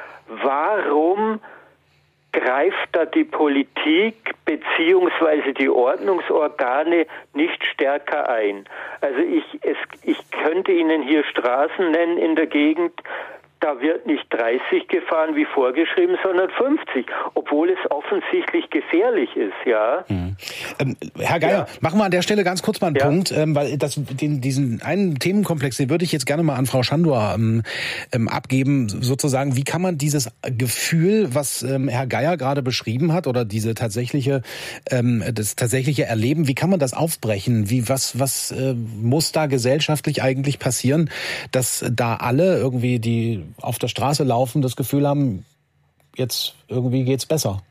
S2: warum greift da die Politik beziehungsweise die Ordnungsorgane nicht stärker ein? Also ich, es, ich könnte Ihnen hier Straßen nennen in der Gegend, da wird nicht dreißig gefahren wie vorgeschrieben, sondern fünfzig, obwohl es offensichtlich gefährlich ist, ja.
S9: Mhm. Ähm, Herr Geier, ja. machen wir an der Stelle ganz kurz mal einen ja. Punkt, ähm, weil das, den, diesen einen Themenkomplex, den würde ich jetzt gerne mal an Frau Schandor ähm, ähm, abgeben, sozusagen. Wie kann man dieses Gefühl, was ähm, Herr Geier gerade beschrieben hat, oder diese tatsächliche, ähm, das tatsächliche Erleben, wie kann man das aufbrechen? Wie, was, was äh, muss da gesellschaftlich eigentlich passieren, dass da alle irgendwie die auf der Straße laufen, das Gefühl haben, jetzt irgendwie geht's besser?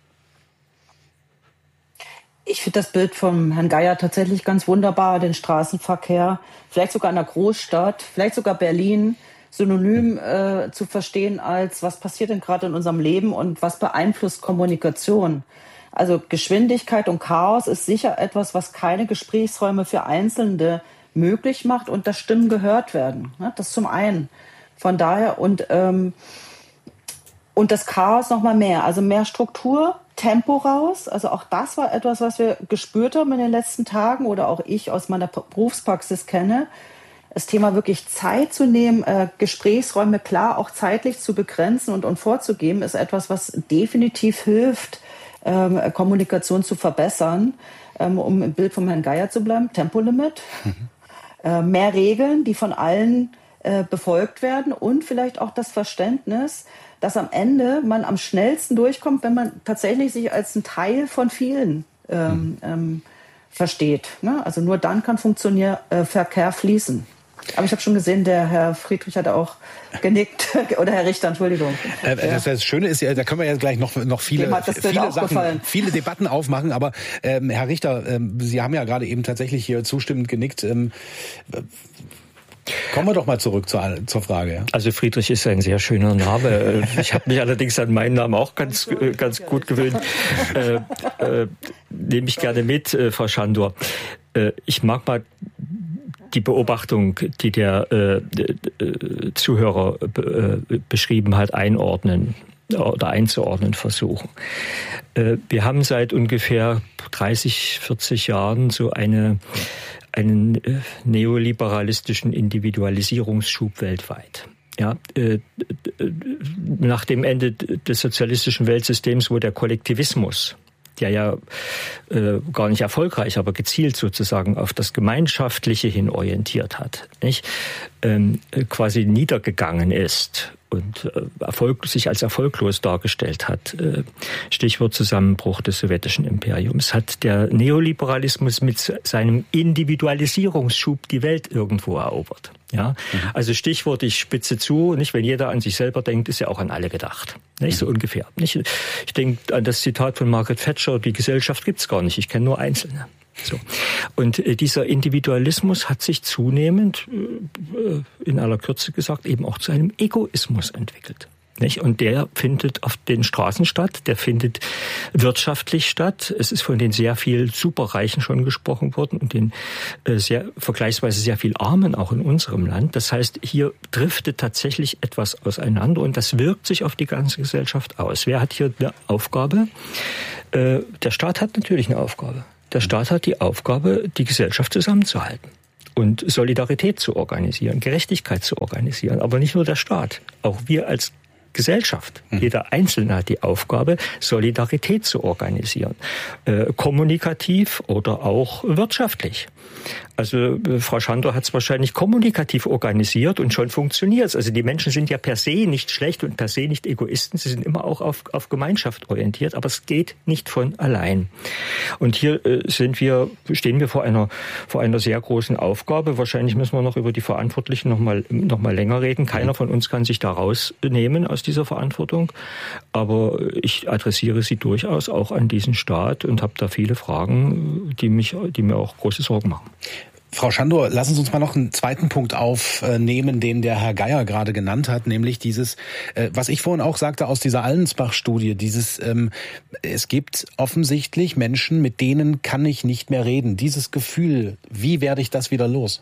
S10: Ich finde das Bild von Herrn Geier tatsächlich ganz wunderbar, den Straßenverkehr, vielleicht sogar in einer Großstadt, vielleicht sogar Berlin, synonym äh, zu verstehen als, was passiert denn gerade in unserem Leben und was beeinflusst Kommunikation. Also Geschwindigkeit und Chaos ist sicher etwas, was keine Gesprächsräume für Einzelne möglich macht und dass Stimmen gehört werden. Das zum einen. Von daher und ähm, und das Chaos noch mal mehr, also mehr Struktur, Tempo raus. Also auch das war etwas, was wir gespürt haben in den letzten Tagen oder auch ich aus meiner Berufspraxis kenne. Das Thema wirklich Zeit zu nehmen, äh, Gesprächsräume klar auch zeitlich zu begrenzen und, und vorzugeben, ist etwas, was definitiv hilft, ähm, Kommunikation zu verbessern. Ähm, um im Bild von Herrn Geier zu bleiben, Tempolimit, mhm. äh, mehr Regeln, die von allen befolgt werden und vielleicht auch das Verständnis, dass am Ende man am schnellsten durchkommt, wenn man tatsächlich sich als ein Teil von vielen ähm, ähm, versteht. Ne? Also nur dann kann Funktionier, äh, Verkehr fließen. Aber ich habe schon gesehen, der Herr Friedrich hat auch genickt. Oder Herr Richter, Entschuldigung.
S9: Äh, das, das Schöne ist ja, da können wir jetzt gleich noch, noch viele, viele Sachen, viele Debatten aufmachen. Aber ähm, Herr Richter, ähm, Sie haben ja gerade eben tatsächlich hier zustimmend genickt. Ähm, Kommen wir doch mal zurück zur, zur Frage. Ja.
S20: Also Friedrich ist ein sehr schöner Name. Ich habe mich allerdings an meinen Namen auch ganz, ganz gut gewöhnt. Äh, äh, nehme ich gerne mit, äh, Frau Schandor. Äh, ich mag mal die Beobachtung, die der äh, äh, Zuhörer äh, beschrieben hat, einordnen oder einzuordnen versuchen. Äh, wir haben seit ungefähr dreißig, vierzig Jahren so eine einen äh, neoliberalistischen Individualisierungsschub weltweit. Ja, äh, nach dem Ende des sozialistischen Weltsystems, wo der Kollektivismus, der ja äh, gar nicht erfolgreich, aber gezielt sozusagen auf das Gemeinschaftliche hin orientiert hat, nicht? Ähm, quasi niedergegangen ist und äh, Erfolg, sich als erfolglos dargestellt hat. Äh, Stichwort Zusammenbruch des sowjetischen Imperiums. Hat der Neoliberalismus mit seinem Individualisierungsschub die Welt irgendwo erobert. Ja, mhm. Also Stichwort, ich spitze zu, nicht, wenn jeder an sich selber denkt, ist ja auch an alle gedacht. Nicht mhm. so ungefähr. Nicht? Ich denke an das Zitat von Margaret Thatcher, die Gesellschaft gibt's gar nicht, ich kenne nur Einzelne. So. Und äh, dieser Individualismus hat sich zunehmend, äh, in aller Kürze gesagt, eben auch zu einem Egoismus entwickelt. Nicht? Und der findet auf den Straßen statt, der findet wirtschaftlich statt. Es ist von den sehr viel Superreichen schon gesprochen worden und den äh, sehr vergleichsweise sehr viel Armen auch in unserem Land. Das heißt, hier driftet tatsächlich etwas auseinander und das wirkt sich auf die ganze Gesellschaft aus. Wer hat hier eine Aufgabe? Äh, der Staat hat natürlich eine Aufgabe. Der Staat hat die Aufgabe, die Gesellschaft zusammenzuhalten und Solidarität zu organisieren, Gerechtigkeit zu organisieren. Aber nicht nur der Staat, auch wir als Gesellschaft. Jeder Einzelne hat die Aufgabe, Solidarität zu organisieren. Äh, kommunikativ oder auch wirtschaftlich. Also äh, Frau Schandor hat es wahrscheinlich kommunikativ organisiert und schon funktioniert es. Also die Menschen sind ja per se nicht schlecht und per se nicht Egoisten. Sie sind immer auch auf, auf Gemeinschaft orientiert, aber es geht nicht von allein. Und hier äh, sind wir, stehen wir vor einer, vor einer sehr großen Aufgabe. Wahrscheinlich müssen wir noch über die Verantwortlichen noch mal, noch mal länger reden. Keiner von uns kann sich da rausnehmen aus dieser Verantwortung. Aber ich adressiere sie durchaus auch an diesen Staat und habe da viele Fragen, die mich, die mir auch große Sorgen machen.
S9: Frau Schandor, lassen Sie uns mal noch einen zweiten Punkt aufnehmen, den der Herr Geier gerade genannt hat, nämlich dieses, was ich vorhin auch sagte aus dieser Allensbach-Studie, dieses, es gibt offensichtlich Menschen, mit denen kann ich nicht mehr reden. Dieses Gefühl, wie werde ich das wieder los?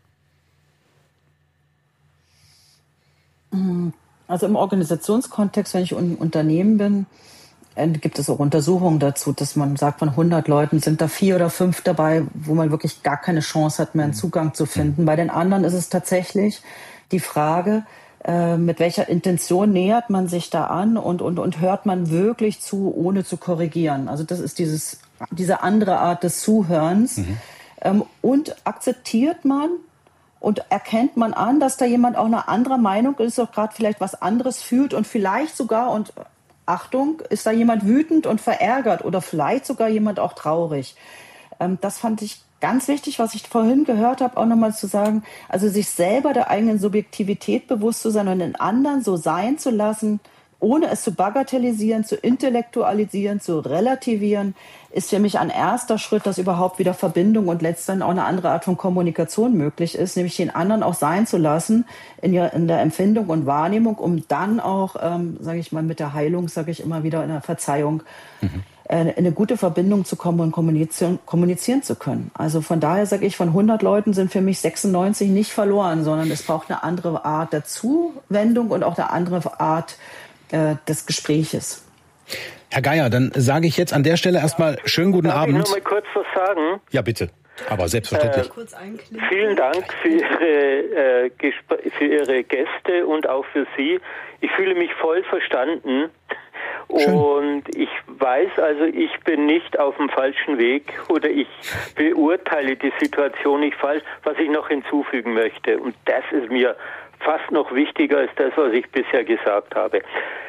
S10: Also im Organisationskontext, wenn ich ein Unternehmen bin, gibt es auch Untersuchungen dazu, dass man sagt, von hundert Leuten sind da vier oder fünf dabei, wo man wirklich gar keine Chance hat, mehr einen Zugang zu finden. Bei den anderen ist es tatsächlich die Frage, mit welcher Intention nähert man sich da an und, und, und hört man wirklich zu, ohne zu korrigieren. Also das ist dieses, diese andere Art des Zuhörens. Mhm. Und akzeptiert man und erkennt man an, dass da jemand auch eine andere Meinung ist, auch gerade vielleicht was anderes fühlt und vielleicht sogar, und Achtung, ist da jemand wütend und verärgert oder vielleicht sogar jemand auch traurig. Ähm, das fand ich ganz wichtig, was ich vorhin gehört habe, auch nochmal zu sagen, also sich selber der eigenen Subjektivität bewusst zu sein und den anderen so sein zu lassen, ohne es zu bagatellisieren, zu intellektualisieren, zu relativieren, ist für mich ein erster Schritt, dass überhaupt wieder Verbindung und letztendlich auch eine andere Art von Kommunikation möglich ist, nämlich den anderen auch sein zu lassen in, ihrer, in der Empfindung und Wahrnehmung, um dann auch, ähm, sage ich mal, mit der Heilung, sage ich immer wieder, in der Verzeihung, mhm. äh, eine gute Verbindung zu kommen und kommunizieren, kommunizieren zu können. Also von daher sage ich, von hundert Leuten sind für mich sechsundneunzig nicht verloren, sondern es braucht eine andere Art der Zuwendung und auch eine andere Art des Gespräches.
S9: Herr Geier, dann sage ich jetzt an der Stelle erstmal schönen guten
S2: Darf
S9: Abend.
S2: Ich noch mal kurz was sagen?
S9: Ja, bitte. Aber selbstverständlich.
S2: Äh, vielen Dank für Ihre, äh, Gesp- für Ihre Gäste und auch für Sie. Ich fühle mich voll verstanden. Schön. Und ich weiß also, ich bin nicht auf dem falschen Weg oder ich beurteile die Situation nicht falsch, was ich noch hinzufügen möchte. Und das ist mir fast noch wichtiger als das, was ich bisher gesagt habe.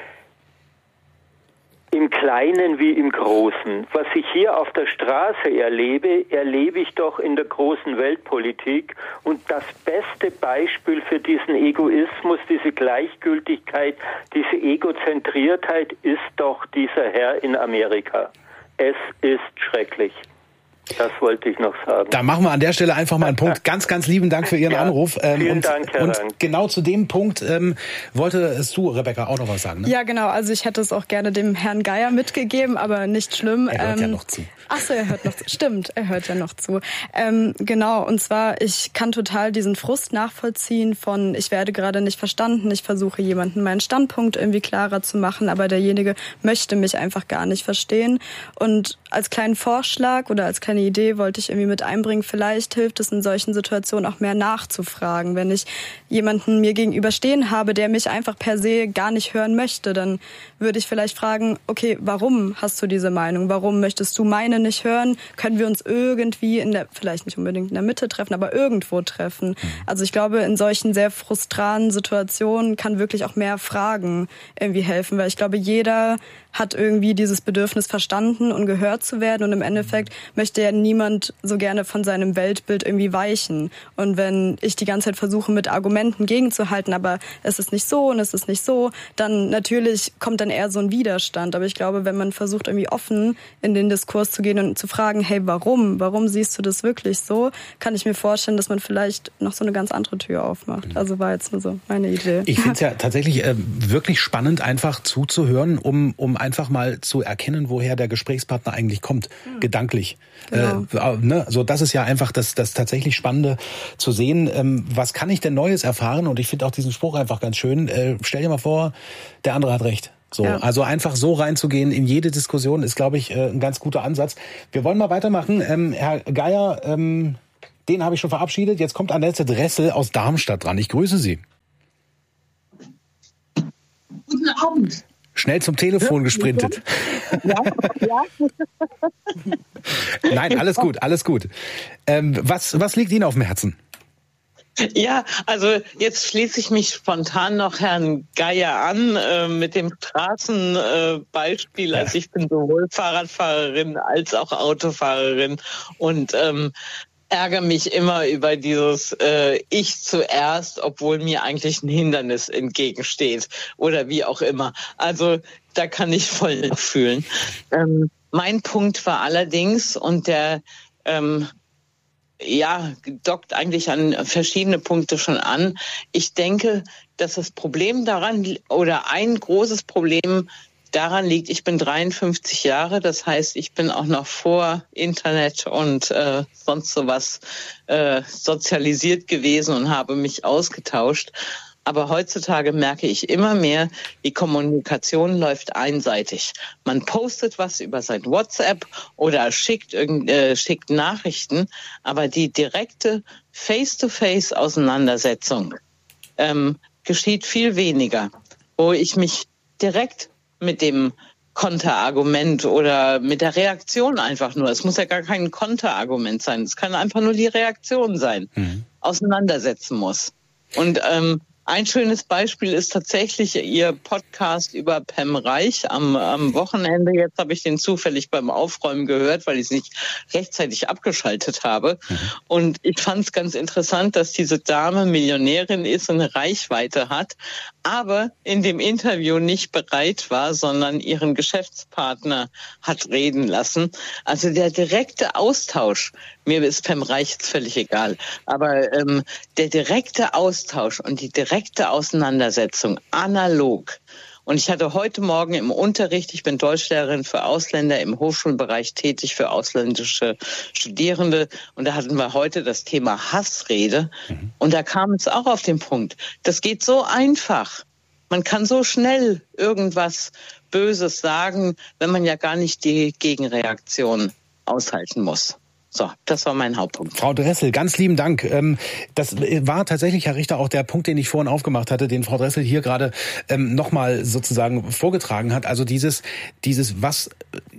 S2: Im Kleinen wie im Großen. Was ich hier auf der Straße erlebe, erlebe ich doch in der großen Weltpolitik. Und das beste Beispiel für diesen Egoismus, diese Gleichgültigkeit, diese Egozentriertheit ist doch dieser Herr in Amerika. Es ist schrecklich. Das wollte ich noch sagen.
S9: Da machen wir an der Stelle einfach mal einen Punkt. Ganz, ganz lieben Dank für Ihren ja, Anruf. Ähm,
S2: vielen
S9: und,
S2: Dank, Herr
S9: Und
S2: Dank.
S9: Genau zu dem Punkt ähm, wolltest du, Rebecca, auch noch was sagen, ne?
S13: Ja, genau. Also ich hätte es auch gerne dem Herrn Geier mitgegeben, aber nicht schlimm.
S9: Er hört
S13: ähm,
S9: ja noch zu.
S13: Ach so, er hört noch zu. Stimmt, er hört ja noch zu. Ähm, genau, und zwar, ich kann total diesen Frust nachvollziehen von, ich werde gerade nicht verstanden, ich versuche jemanden meinen Standpunkt irgendwie klarer zu machen, aber derjenige möchte mich einfach gar nicht verstehen. Und als kleinen Vorschlag oder als kleine Idee wollte ich irgendwie mit einbringen, vielleicht hilft es in solchen Situationen auch mehr nachzufragen. Wenn ich jemanden mir gegenüberstehen habe, der mich einfach per se gar nicht hören möchte, dann würde ich vielleicht fragen, okay, warum hast du diese Meinung? Warum möchtest du meine nicht hören? Können wir uns irgendwie in der, vielleicht nicht unbedingt in der Mitte treffen, aber irgendwo treffen? Also ich glaube, in solchen sehr frustranen Situationen kann wirklich auch mehr Fragen irgendwie helfen, weil ich glaube, jeder hat irgendwie dieses Bedürfnis verstanden und gehört zu werden und im Endeffekt möchte möchte ja niemand so gerne von seinem Weltbild irgendwie weichen. Und wenn ich die ganze Zeit versuche, mit Argumenten gegenzuhalten, aber es ist nicht so und es ist nicht so, dann natürlich kommt dann eher so ein Widerstand. Aber ich glaube, wenn man versucht, irgendwie offen in den Diskurs zu gehen und zu fragen, hey, warum? Warum siehst du das wirklich so? Kann ich mir vorstellen, dass man vielleicht noch so eine ganz andere Tür aufmacht. Also war jetzt nur so meine Idee.
S9: Ich finde es ja tatsächlich äh, wirklich spannend, einfach zuzuhören, um, um einfach mal zu erkennen, woher der Gesprächspartner eigentlich kommt, mhm. gedanklich. Genau. Äh, ne? So, das ist ja einfach das, das tatsächlich Spannende zu sehen. Ähm, was kann ich denn Neues erfahren? Und ich finde auch diesen Spruch einfach ganz schön. Äh, stell dir mal vor, der andere hat recht. So, ja. Also einfach so reinzugehen in jede Diskussion ist, glaube ich, ein ganz guter Ansatz. Wir wollen mal weitermachen. Ähm, Herr Geier, ähm, den habe ich schon verabschiedet. Jetzt kommt Annette Dressel aus Darmstadt dran. Ich grüße Sie.
S3: Guten Abend.
S9: Schnell zum Telefon gesprintet.
S3: Ja, ja.
S9: Nein, alles gut, alles gut. Ähm, was, was liegt Ihnen auf dem Herzen?
S3: Ja, also jetzt schließe ich mich spontan noch Herrn Geier an äh, mit dem Straßenbeispiel. Äh, also ich bin sowohl Fahrradfahrerin als auch Autofahrerin und ähm, ärgere mich immer über dieses äh, Ich zuerst, obwohl mir eigentlich ein Hindernis entgegensteht oder wie auch immer. Also da kann ich voll fühlen. Ähm, mein Punkt war allerdings, und der ähm, ja, dockt eigentlich an verschiedene Punkte schon an. Ich denke, dass das Problem daran oder ein großes Problem daran liegt, ich bin dreiundfünfzig Jahre, das heißt, ich bin auch noch vor Internet und äh, sonst sowas äh, sozialisiert gewesen und habe mich ausgetauscht. Aber heutzutage merke ich immer mehr, die Kommunikation läuft einseitig. Man postet was über sein WhatsApp oder schickt, äh, schickt Nachrichten, aber die direkte Face-to-Face-Auseinandersetzung ähm, geschieht viel weniger, wo ich mich direkt mit dem Konterargument oder mit der Reaktion einfach nur, es muss ja gar kein Konterargument sein, es kann einfach nur die Reaktion sein, mhm. auseinandersetzen muss. Und ähm, ein schönes Beispiel ist tatsächlich Ihr Podcast über Pam Reich am, am Wochenende. Jetzt habe ich den zufällig beim Aufräumen gehört, weil ich es nicht rechtzeitig abgeschaltet habe. Mhm. Und ich fand es ganz interessant, dass diese Dame Millionärin ist und eine Reichweite hat, aber in dem Interview nicht bereit war, sondern ihren Geschäftspartner hat reden lassen. Also der direkte Austausch, mir ist Pam Reich jetzt völlig egal, aber ähm, der direkte Austausch und die direkte Auseinandersetzung analog. Und ich hatte heute Morgen im Unterricht, ich bin Deutschlehrerin für Ausländer im Hochschulbereich tätig für ausländische Studierende. Und da hatten wir heute das Thema Hassrede. Mhm. Und da kam es auch auf den Punkt. Das geht so einfach. Man kann so schnell irgendwas Böses sagen, wenn man ja gar nicht die Gegenreaktion aushalten muss. So, das war mein Hauptpunkt.
S9: Frau Dressel, ganz lieben Dank. Das war tatsächlich, Herr Richter, auch der Punkt, den ich vorhin aufgemacht hatte, den Frau Dressel hier gerade nochmal sozusagen vorgetragen hat. Also dieses, dieses, was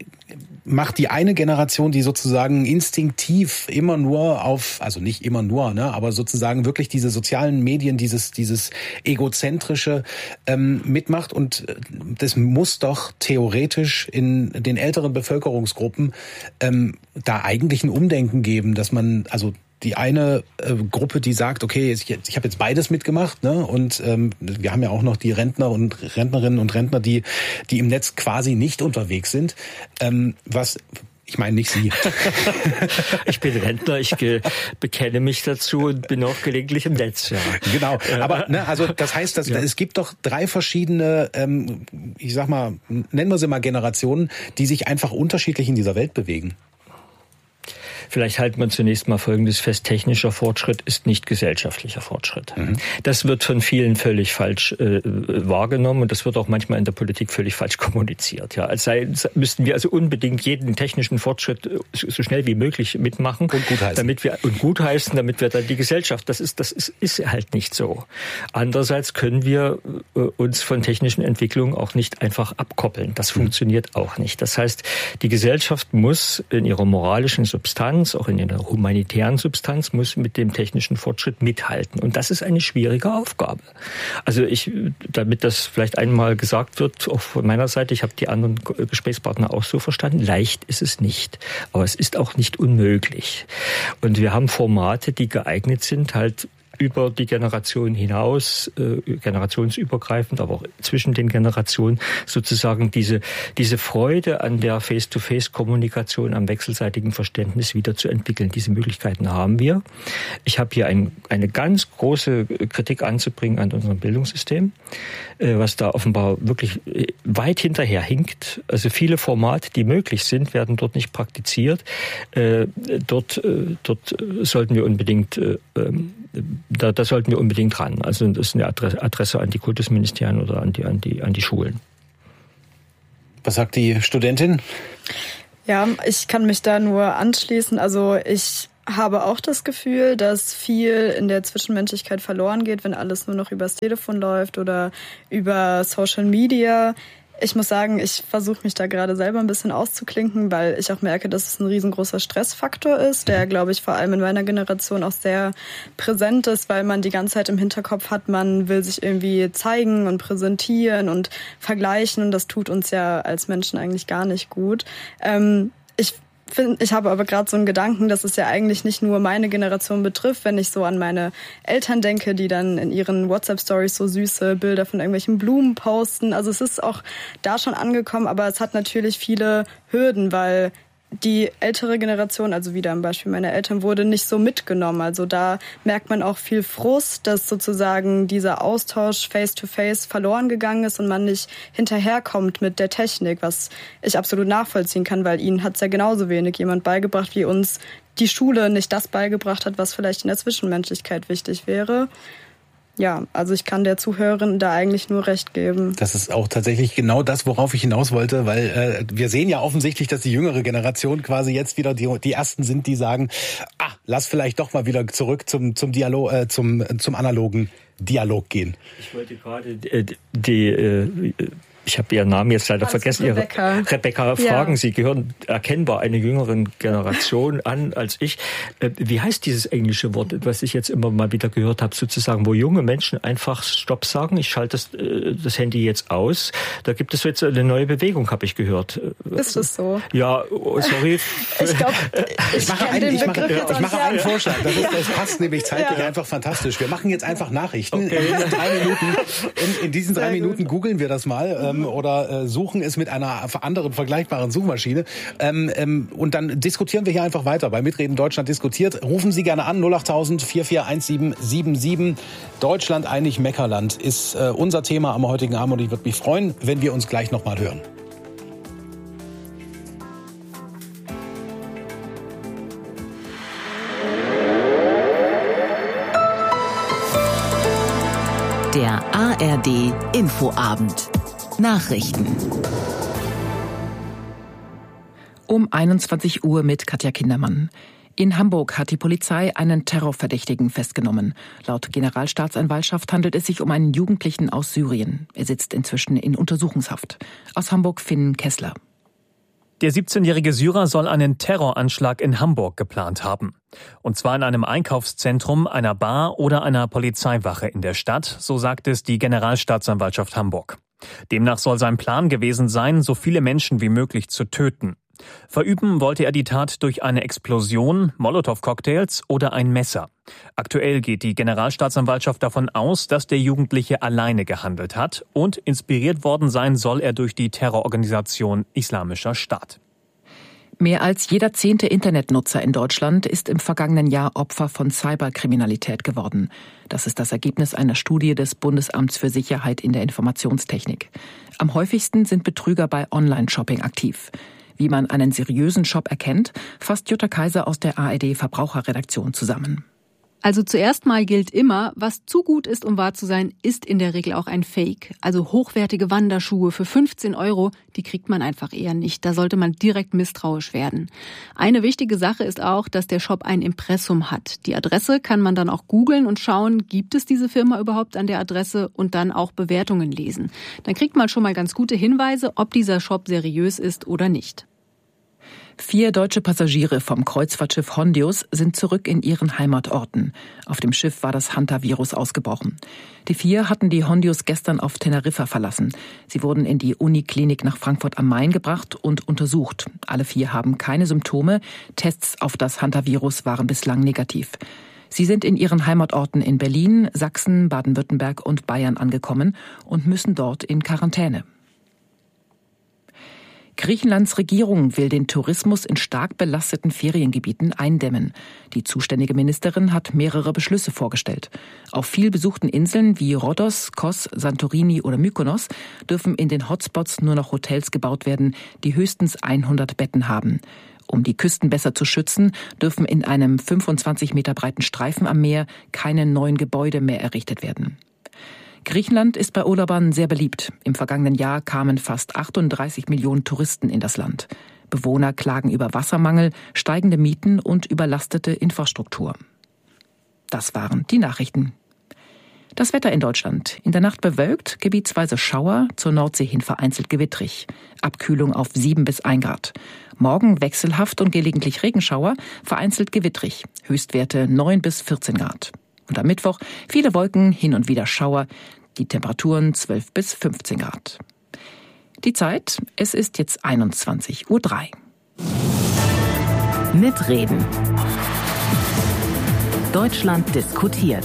S9: macht die eine Generation, die sozusagen instinktiv immer nur auf, also nicht immer nur, ne, aber sozusagen wirklich diese sozialen Medien, dieses dieses egozentrische ähm, mitmacht, und das muss doch theoretisch in den älteren Bevölkerungsgruppen ähm, da eigentlich ein Umdenken geben, dass man, also die eine äh, Gruppe, die sagt, okay, ich, ich habe jetzt beides mitgemacht, ne? Und ähm, wir haben ja auch noch die Rentner und Rentnerinnen und Rentner, die die im Netz quasi nicht unterwegs sind. Ähm, was Ich meine nicht Sie.
S20: Ich bin Rentner, ich bekenne mich dazu und bin auch gelegentlich im Netz. Ja.
S9: Genau, aber ne, also das heißt, dass, ja. es gibt doch drei verschiedene, ähm, ich sag mal, nennen wir sie mal Generationen, die sich einfach unterschiedlich in dieser Welt bewegen.
S20: Vielleicht halten wir zunächst mal Folgendes fest. Technischer Fortschritt ist nicht gesellschaftlicher Fortschritt. Mhm. Das wird von vielen völlig falsch äh, wahrgenommen, und das wird auch manchmal in der Politik völlig falsch kommuniziert. Ja, als sei, müssten wir also unbedingt jeden technischen Fortschritt so schnell wie möglich mitmachen.
S9: Und gutheißen.
S20: Damit wir, und gutheißen, damit wir dann die Gesellschaft, das ist, das ist, ist halt nicht so. Andererseits können wir äh, uns von technischen Entwicklungen auch nicht einfach abkoppeln. Das mhm. funktioniert auch nicht. Das heißt, die Gesellschaft muss in ihrer moralischen Substanz Substanz, auch in der humanitären Substanz, muss mit dem technischen Fortschritt mithalten. Und das ist eine schwierige Aufgabe. Also ich, damit das vielleicht einmal gesagt wird, auch von meiner Seite, ich habe die anderen Gesprächspartner auch so verstanden, leicht ist es nicht. Aber es ist auch nicht unmöglich. Und wir haben Formate, die geeignet sind, halt über die Generation hinaus, äh, generationsübergreifend, aber auch zwischen den Generationen sozusagen diese, diese Freude an der Face-to-Face-Kommunikation, am wechselseitigen Verständnis wieder zu entwickeln. Diese Möglichkeiten haben wir. Ich habe hier ein, eine ganz große Kritik anzubringen an unserem Bildungssystem, äh, was da offenbar wirklich weit hinterher hinkt. Also viele Formate, die möglich sind, werden dort nicht praktiziert. Äh, dort, äh, dort sollten wir unbedingt äh, Da, da sollten wir unbedingt ran. Also das ist eine Adresse, Adresse an die Kultusministerien oder an die, an die, an die Schulen.
S9: Was sagt die Studentin?
S13: Ja, ich kann mich da nur anschließen. Also ich habe auch das Gefühl, dass viel in der Zwischenmenschlichkeit verloren geht, wenn alles nur noch übers Telefon läuft oder über Social Media. Ich muss sagen, ich versuche mich da gerade selber ein bisschen auszuklinken, weil ich auch merke, dass es ein riesengroßer Stressfaktor ist, der, glaube ich, vor allem in meiner Generation auch sehr präsent ist, weil man die ganze Zeit im Hinterkopf hat, man will sich irgendwie zeigen und präsentieren und vergleichen und das tut uns ja als Menschen eigentlich gar nicht gut. Ähm, ich Find, ich habe aber gerade so einen Gedanken, dass es ja eigentlich nicht nur meine Generation betrifft, wenn ich so an meine Eltern denke, die dann in ihren WhatsApp-Stories so süße Bilder von irgendwelchen Blumen posten. Also es ist auch da schon angekommen, aber es hat natürlich viele Hürden, weil die ältere Generation, also wieder am Beispiel meiner Eltern, wurde nicht so mitgenommen. Also da merkt man auch viel Frust, dass sozusagen dieser Austausch face-to-face verloren gegangen ist und man nicht hinterherkommt mit der Technik, was ich absolut nachvollziehen kann, weil ihnen hat es ja genauso wenig jemand beigebracht, wie uns die Schule nicht das beigebracht hat, was vielleicht in der Zwischenmenschlichkeit wichtig wäre. Ja, also ich kann der Zuhörerin da eigentlich nur recht geben.
S9: Das ist auch tatsächlich genau das, worauf ich hinaus wollte, weil äh, wir sehen ja offensichtlich, dass die jüngere Generation quasi jetzt wieder die, die ersten sind, die sagen, ah, lass vielleicht doch mal wieder zurück zum zum Dialog, äh, zum zum analogen Dialog gehen.
S20: Ich wollte gerade äh, die, die äh, ich habe Ihren Namen jetzt leider
S13: also
S20: vergessen.
S13: Rebecca.
S20: Ihre, Rebecca fragen,
S13: ja.
S20: Sie gehören erkennbar einer jüngeren Generation an als ich. Wie heißt dieses englische Wort, was ich jetzt immer mal wieder gehört habe, sozusagen, wo junge Menschen einfach Stopp sagen, ich schalte das, das Handy jetzt aus. Da gibt es jetzt eine neue Bewegung, habe ich gehört.
S13: Ist es so?
S20: Ja, oh, sorry.
S13: Ich glaube, ich,
S9: ich mache einen, ich mache, ja, ich mache einen Vorschlag. Das, ist, das passt nämlich zeitlich ja. einfach fantastisch. Wir machen jetzt einfach Nachrichten. Okay. In diesen drei Minuten, in, in diesen drei Minuten googeln wir das mal. Ähm, oder äh, suchen es mit einer anderen vergleichbaren Suchmaschine. Ähm, ähm, und dann diskutieren wir hier einfach weiter. Bei Mitreden Deutschland diskutiert. Rufen Sie gerne an null acht tausend vier vier eins sieben sieben sieben. Deutschland einig Meckerland ist äh, unser Thema am heutigen Abend und ich würde mich freuen, wenn wir uns gleich nochmal hören.
S8: Der A R D Infoabend. Nachrichten. Um einundzwanzig Uhr mit Katja Kindermann. In Hamburg hat die Polizei einen Terrorverdächtigen festgenommen. Laut Generalstaatsanwaltschaft handelt es sich um einen Jugendlichen aus Syrien. Er sitzt inzwischen in Untersuchungshaft. Aus Hamburg Finn Kessler.
S4: Der siebzehnjährige Syrer soll einen Terroranschlag in Hamburg geplant haben. Und zwar in einem Einkaufszentrum, einer Bar oder einer Polizeiwache in der Stadt, so sagt es die Generalstaatsanwaltschaft Hamburg. Demnach soll sein Plan gewesen sein, so viele Menschen wie möglich zu töten. Verüben wollte er die Tat durch eine Explosion, Molotow-Cocktails oder ein Messer. Aktuell geht die Generalstaatsanwaltschaft davon aus, dass der Jugendliche alleine gehandelt hat und inspiriert worden sein soll er durch die Terrororganisation Islamischer Staat.
S8: Mehr als jeder zehnte Internetnutzer in Deutschland ist im vergangenen Jahr Opfer von Cyberkriminalität geworden. Das ist das Ergebnis einer Studie des Bundesamts für Sicherheit in der Informationstechnik. Am häufigsten sind Betrüger bei Online-Shopping aktiv. Wie man einen seriösen Shop erkennt, fasst Jutta Kaiser aus der A R D Verbraucherredaktion zusammen.
S22: Also zuerst mal gilt immer, was zu gut ist, um wahr zu sein, ist in der Regel auch ein Fake. Also hochwertige Wanderschuhe für fünfzehn Euro, die kriegt man einfach eher nicht. Da sollte man direkt misstrauisch werden. Eine wichtige Sache ist auch, dass der Shop ein Impressum hat. Die Adresse kann man dann auch googeln und schauen, gibt es diese Firma überhaupt an der Adresse und dann auch Bewertungen lesen. Dann kriegt man schon mal ganz gute Hinweise, ob dieser Shop seriös ist oder nicht.
S8: Vier deutsche Passagiere vom Kreuzfahrtschiff Hondius sind zurück in ihren Heimatorten. Auf dem Schiff war das Hantavirus ausgebrochen. Die vier hatten die Hondius gestern auf Teneriffa verlassen. Sie wurden in die Uniklinik nach Frankfurt am Main gebracht und untersucht. Alle vier haben keine Symptome. Tests auf das Hantavirus waren bislang negativ. Sie sind in ihren Heimatorten in Berlin, Sachsen, Baden-Württemberg und Bayern angekommen und müssen dort in Quarantäne. Griechenlands Regierung will den Tourismus in stark belasteten Feriengebieten eindämmen. Die zuständige Ministerin hat mehrere Beschlüsse vorgestellt. Auf viel besuchten Inseln wie Rhodos, Kos, Santorini oder Mykonos dürfen in den Hotspots nur noch Hotels gebaut werden, die höchstens hundert Betten haben. Um die Küsten besser zu schützen, dürfen in einem fünfundzwanzig Meter breiten Streifen am Meer keine neuen Gebäude mehr errichtet werden. Griechenland ist bei Urlaubern sehr beliebt. Im vergangenen Jahr kamen fast achtunddreißig Millionen Touristen in das Land. Bewohner klagen über Wassermangel, steigende Mieten und überlastete Infrastruktur. Das waren die Nachrichten. Das Wetter in Deutschland. In der Nacht bewölkt, gebietsweise Schauer, zur Nordsee hin vereinzelt gewittrig. Abkühlung auf sieben bis ein Grad. Morgen wechselhaft und gelegentlich Regenschauer, vereinzelt gewittrig. Höchstwerte neun bis vierzehn Grad. Und am Mittwoch viele Wolken, hin und wieder Schauer, die Temperaturen zwölf bis fünfzehn Grad. Die Zeit, es ist jetzt einundzwanzig Uhr drei.
S1: Mitreden. Deutschland diskutiert.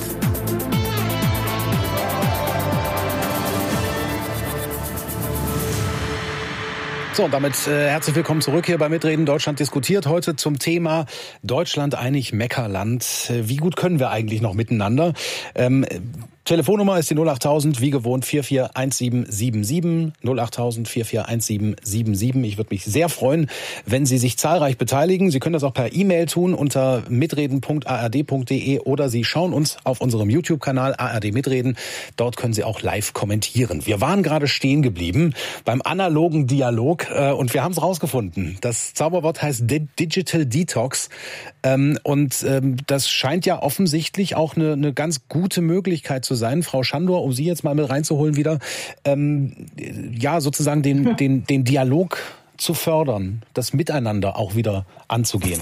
S9: So, und damit äh, herzlich willkommen zurück hier bei Mitreden. Deutschland diskutiert heute zum Thema Deutschland eigentlich Meckerland. Wie gut können wir eigentlich noch miteinander? Ähm, Telefonnummer ist die null achttausend, wie gewohnt, vier vier eins sieben sieben sieben, null achttausend, vier vier eins sieben sieben sieben. Ich würde mich sehr freuen, wenn Sie sich zahlreich beteiligen. Sie können das auch per E-Mail tun unter mitreden punkt a r d punkt d e oder Sie schauen uns auf unserem YouTube-Kanal A R D Mitreden. Dort können Sie auch live kommentieren. Wir waren gerade stehen geblieben beim analogen Dialog äh, und wir haben es rausgefunden. Das Zauberwort heißt Digital Detox ähm, und ähm, das scheint ja offensichtlich auch eine, eine ganz gute Möglichkeit zu sein. Frau Schandor, um Sie jetzt mal mit reinzuholen wieder, ähm, ja, sozusagen den, den, den Dialog zu fördern, das Miteinander auch wieder anzugehen.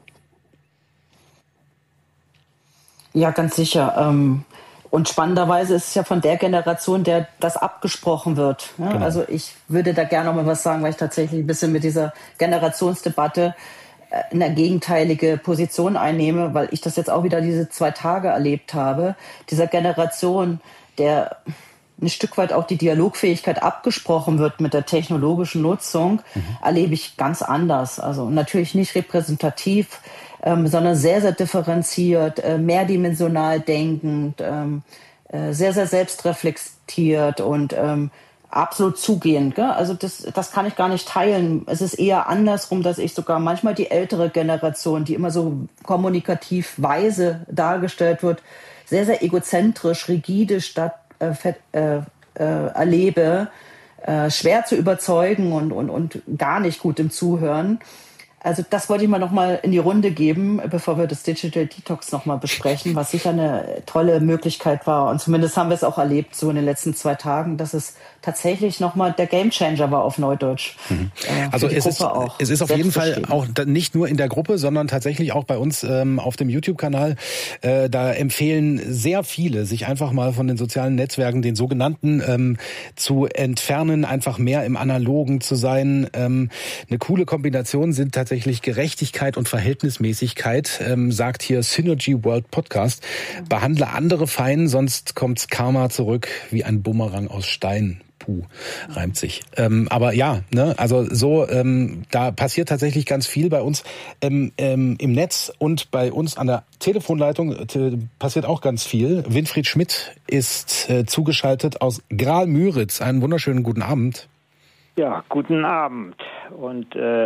S10: Ja, ganz sicher. Ähm, und spannenderweise ist es ja von der Generation, der das abgesprochen wird. Ja? Genau. Also ich würde da gerne noch mal was sagen, weil ich tatsächlich ein bisschen mit dieser Generationsdebatte eine gegenteilige Position einnehme, weil ich das jetzt auch wieder diese zwei Tage erlebt habe. Dieser Generation, der ein Stück weit auch die Dialogfähigkeit abgesprochen wird mit der technologischen Nutzung, mhm. erlebe ich ganz anders. Also natürlich nicht repräsentativ, ähm, sondern sehr, sehr differenziert, äh, mehrdimensional denkend, ähm, äh, sehr, sehr selbstreflektiert und ähm, absolut zugehend. Gell? Also das, das kann ich gar nicht teilen. Es ist eher andersrum, dass ich sogar manchmal die ältere Generation, die immer so kommunikativ weise dargestellt wird, sehr, sehr egozentrisch, rigide statt äh, äh, äh, erlebe, äh, schwer zu überzeugen und, und, und gar nicht gut im Zuhören. Also das wollte ich mal noch mal in die Runde geben, bevor wir das Digital Detox noch mal besprechen, was sicher eine tolle Möglichkeit war. Und zumindest haben wir es auch erlebt, so in den letzten zwei Tagen, dass es tatsächlich noch mal der Gamechanger war auf Neudeutsch.
S9: Mhm. Äh, also es ist, auch es ist auf jeden Fall auch nicht nur in der Gruppe, sondern tatsächlich auch bei uns ähm, auf dem YouTube-Kanal. Äh, da empfehlen sehr viele, sich einfach mal von den sozialen Netzwerken, den sogenannten, ähm, zu entfernen, einfach mehr im Analogen zu sein. Ähm, eine coole Kombination sind tatsächlich Gerechtigkeit und Verhältnismäßigkeit, ähm, sagt hier Synergy World Podcast. Behandle andere fein, sonst kommt Karma zurück wie ein Bumerang aus Stein. Puh, reimt sich. Ähm, aber ja, ne, also so, ähm, da passiert tatsächlich ganz viel bei uns ähm, ähm, im Netz und bei uns an der Telefonleitung äh, passiert auch ganz viel. Winfried Schmidt ist äh, zugeschaltet aus Graal-Müritz. Einen wunderschönen guten Abend.
S5: Ja, guten Abend. Und äh,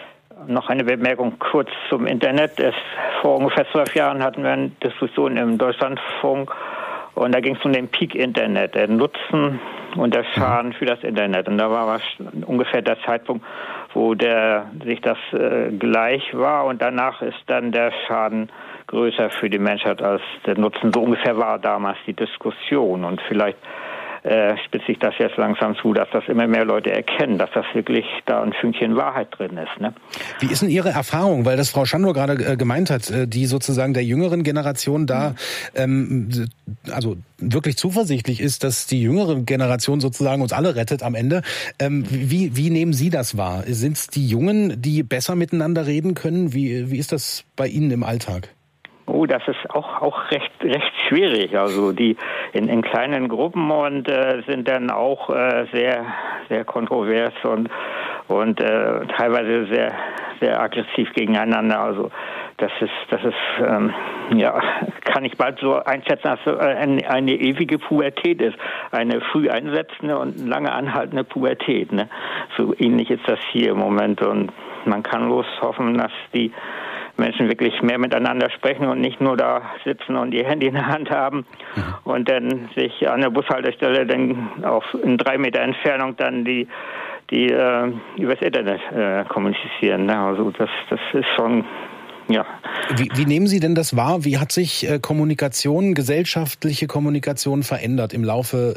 S5: noch eine Bemerkung kurz zum Internet. Es, vor ungefähr zwölf Jahren hatten wir eine Diskussion im Deutschlandfunk und da ging es um den Peak-Internet, der Nutzen und der Schaden für das Internet. Und da war ungefähr der Zeitpunkt, wo der sich das äh, gleich war und danach ist dann der Schaden größer für die Menschheit als der Nutzen. So ungefähr war damals die Diskussion und vielleicht äh, spitzt sich das jetzt langsam zu, dass das immer mehr Leute erkennen, dass das wirklich da ein Fünkchen Wahrheit drin ist. Ne?
S9: Wie ist denn Ihre Erfahrung, weil das Frau Schandor gerade äh, gemeint hat, äh, die sozusagen der jüngeren Generation da ähm, also wirklich zuversichtlich ist, dass die jüngere Generation sozusagen uns alle rettet am Ende. Ähm, wie, wie nehmen Sie das wahr? Sind es die Jungen, die besser miteinander reden können? Wie, wie ist das bei Ihnen im Alltag?
S5: Oh, das ist auch auch recht recht schwierig. Also die in, in kleinen Gruppen und äh, sind dann auch äh, sehr sehr kontrovers und und äh, teilweise sehr sehr aggressiv gegeneinander. Also das ist das ist ähm, ja kann ich bald so einschätzen, dass so eine, eine ewige Pubertät ist, eine früh einsetzende und lange anhaltende Pubertät. Ne? So ähnlich ist das hier im Moment und man kann bloß hoffen, dass die Menschen wirklich mehr miteinander sprechen und nicht nur da sitzen und ihr Handy in der Hand haben und dann sich an der Bushaltestelle dann auf in drei Meter Entfernung dann die die äh, übers Internet äh, kommunizieren. Ne? Also das das ist schon ja.
S9: Wie, wie nehmen Sie denn das wahr? Wie hat sich äh, Kommunikation, gesellschaftliche Kommunikation verändert im Laufe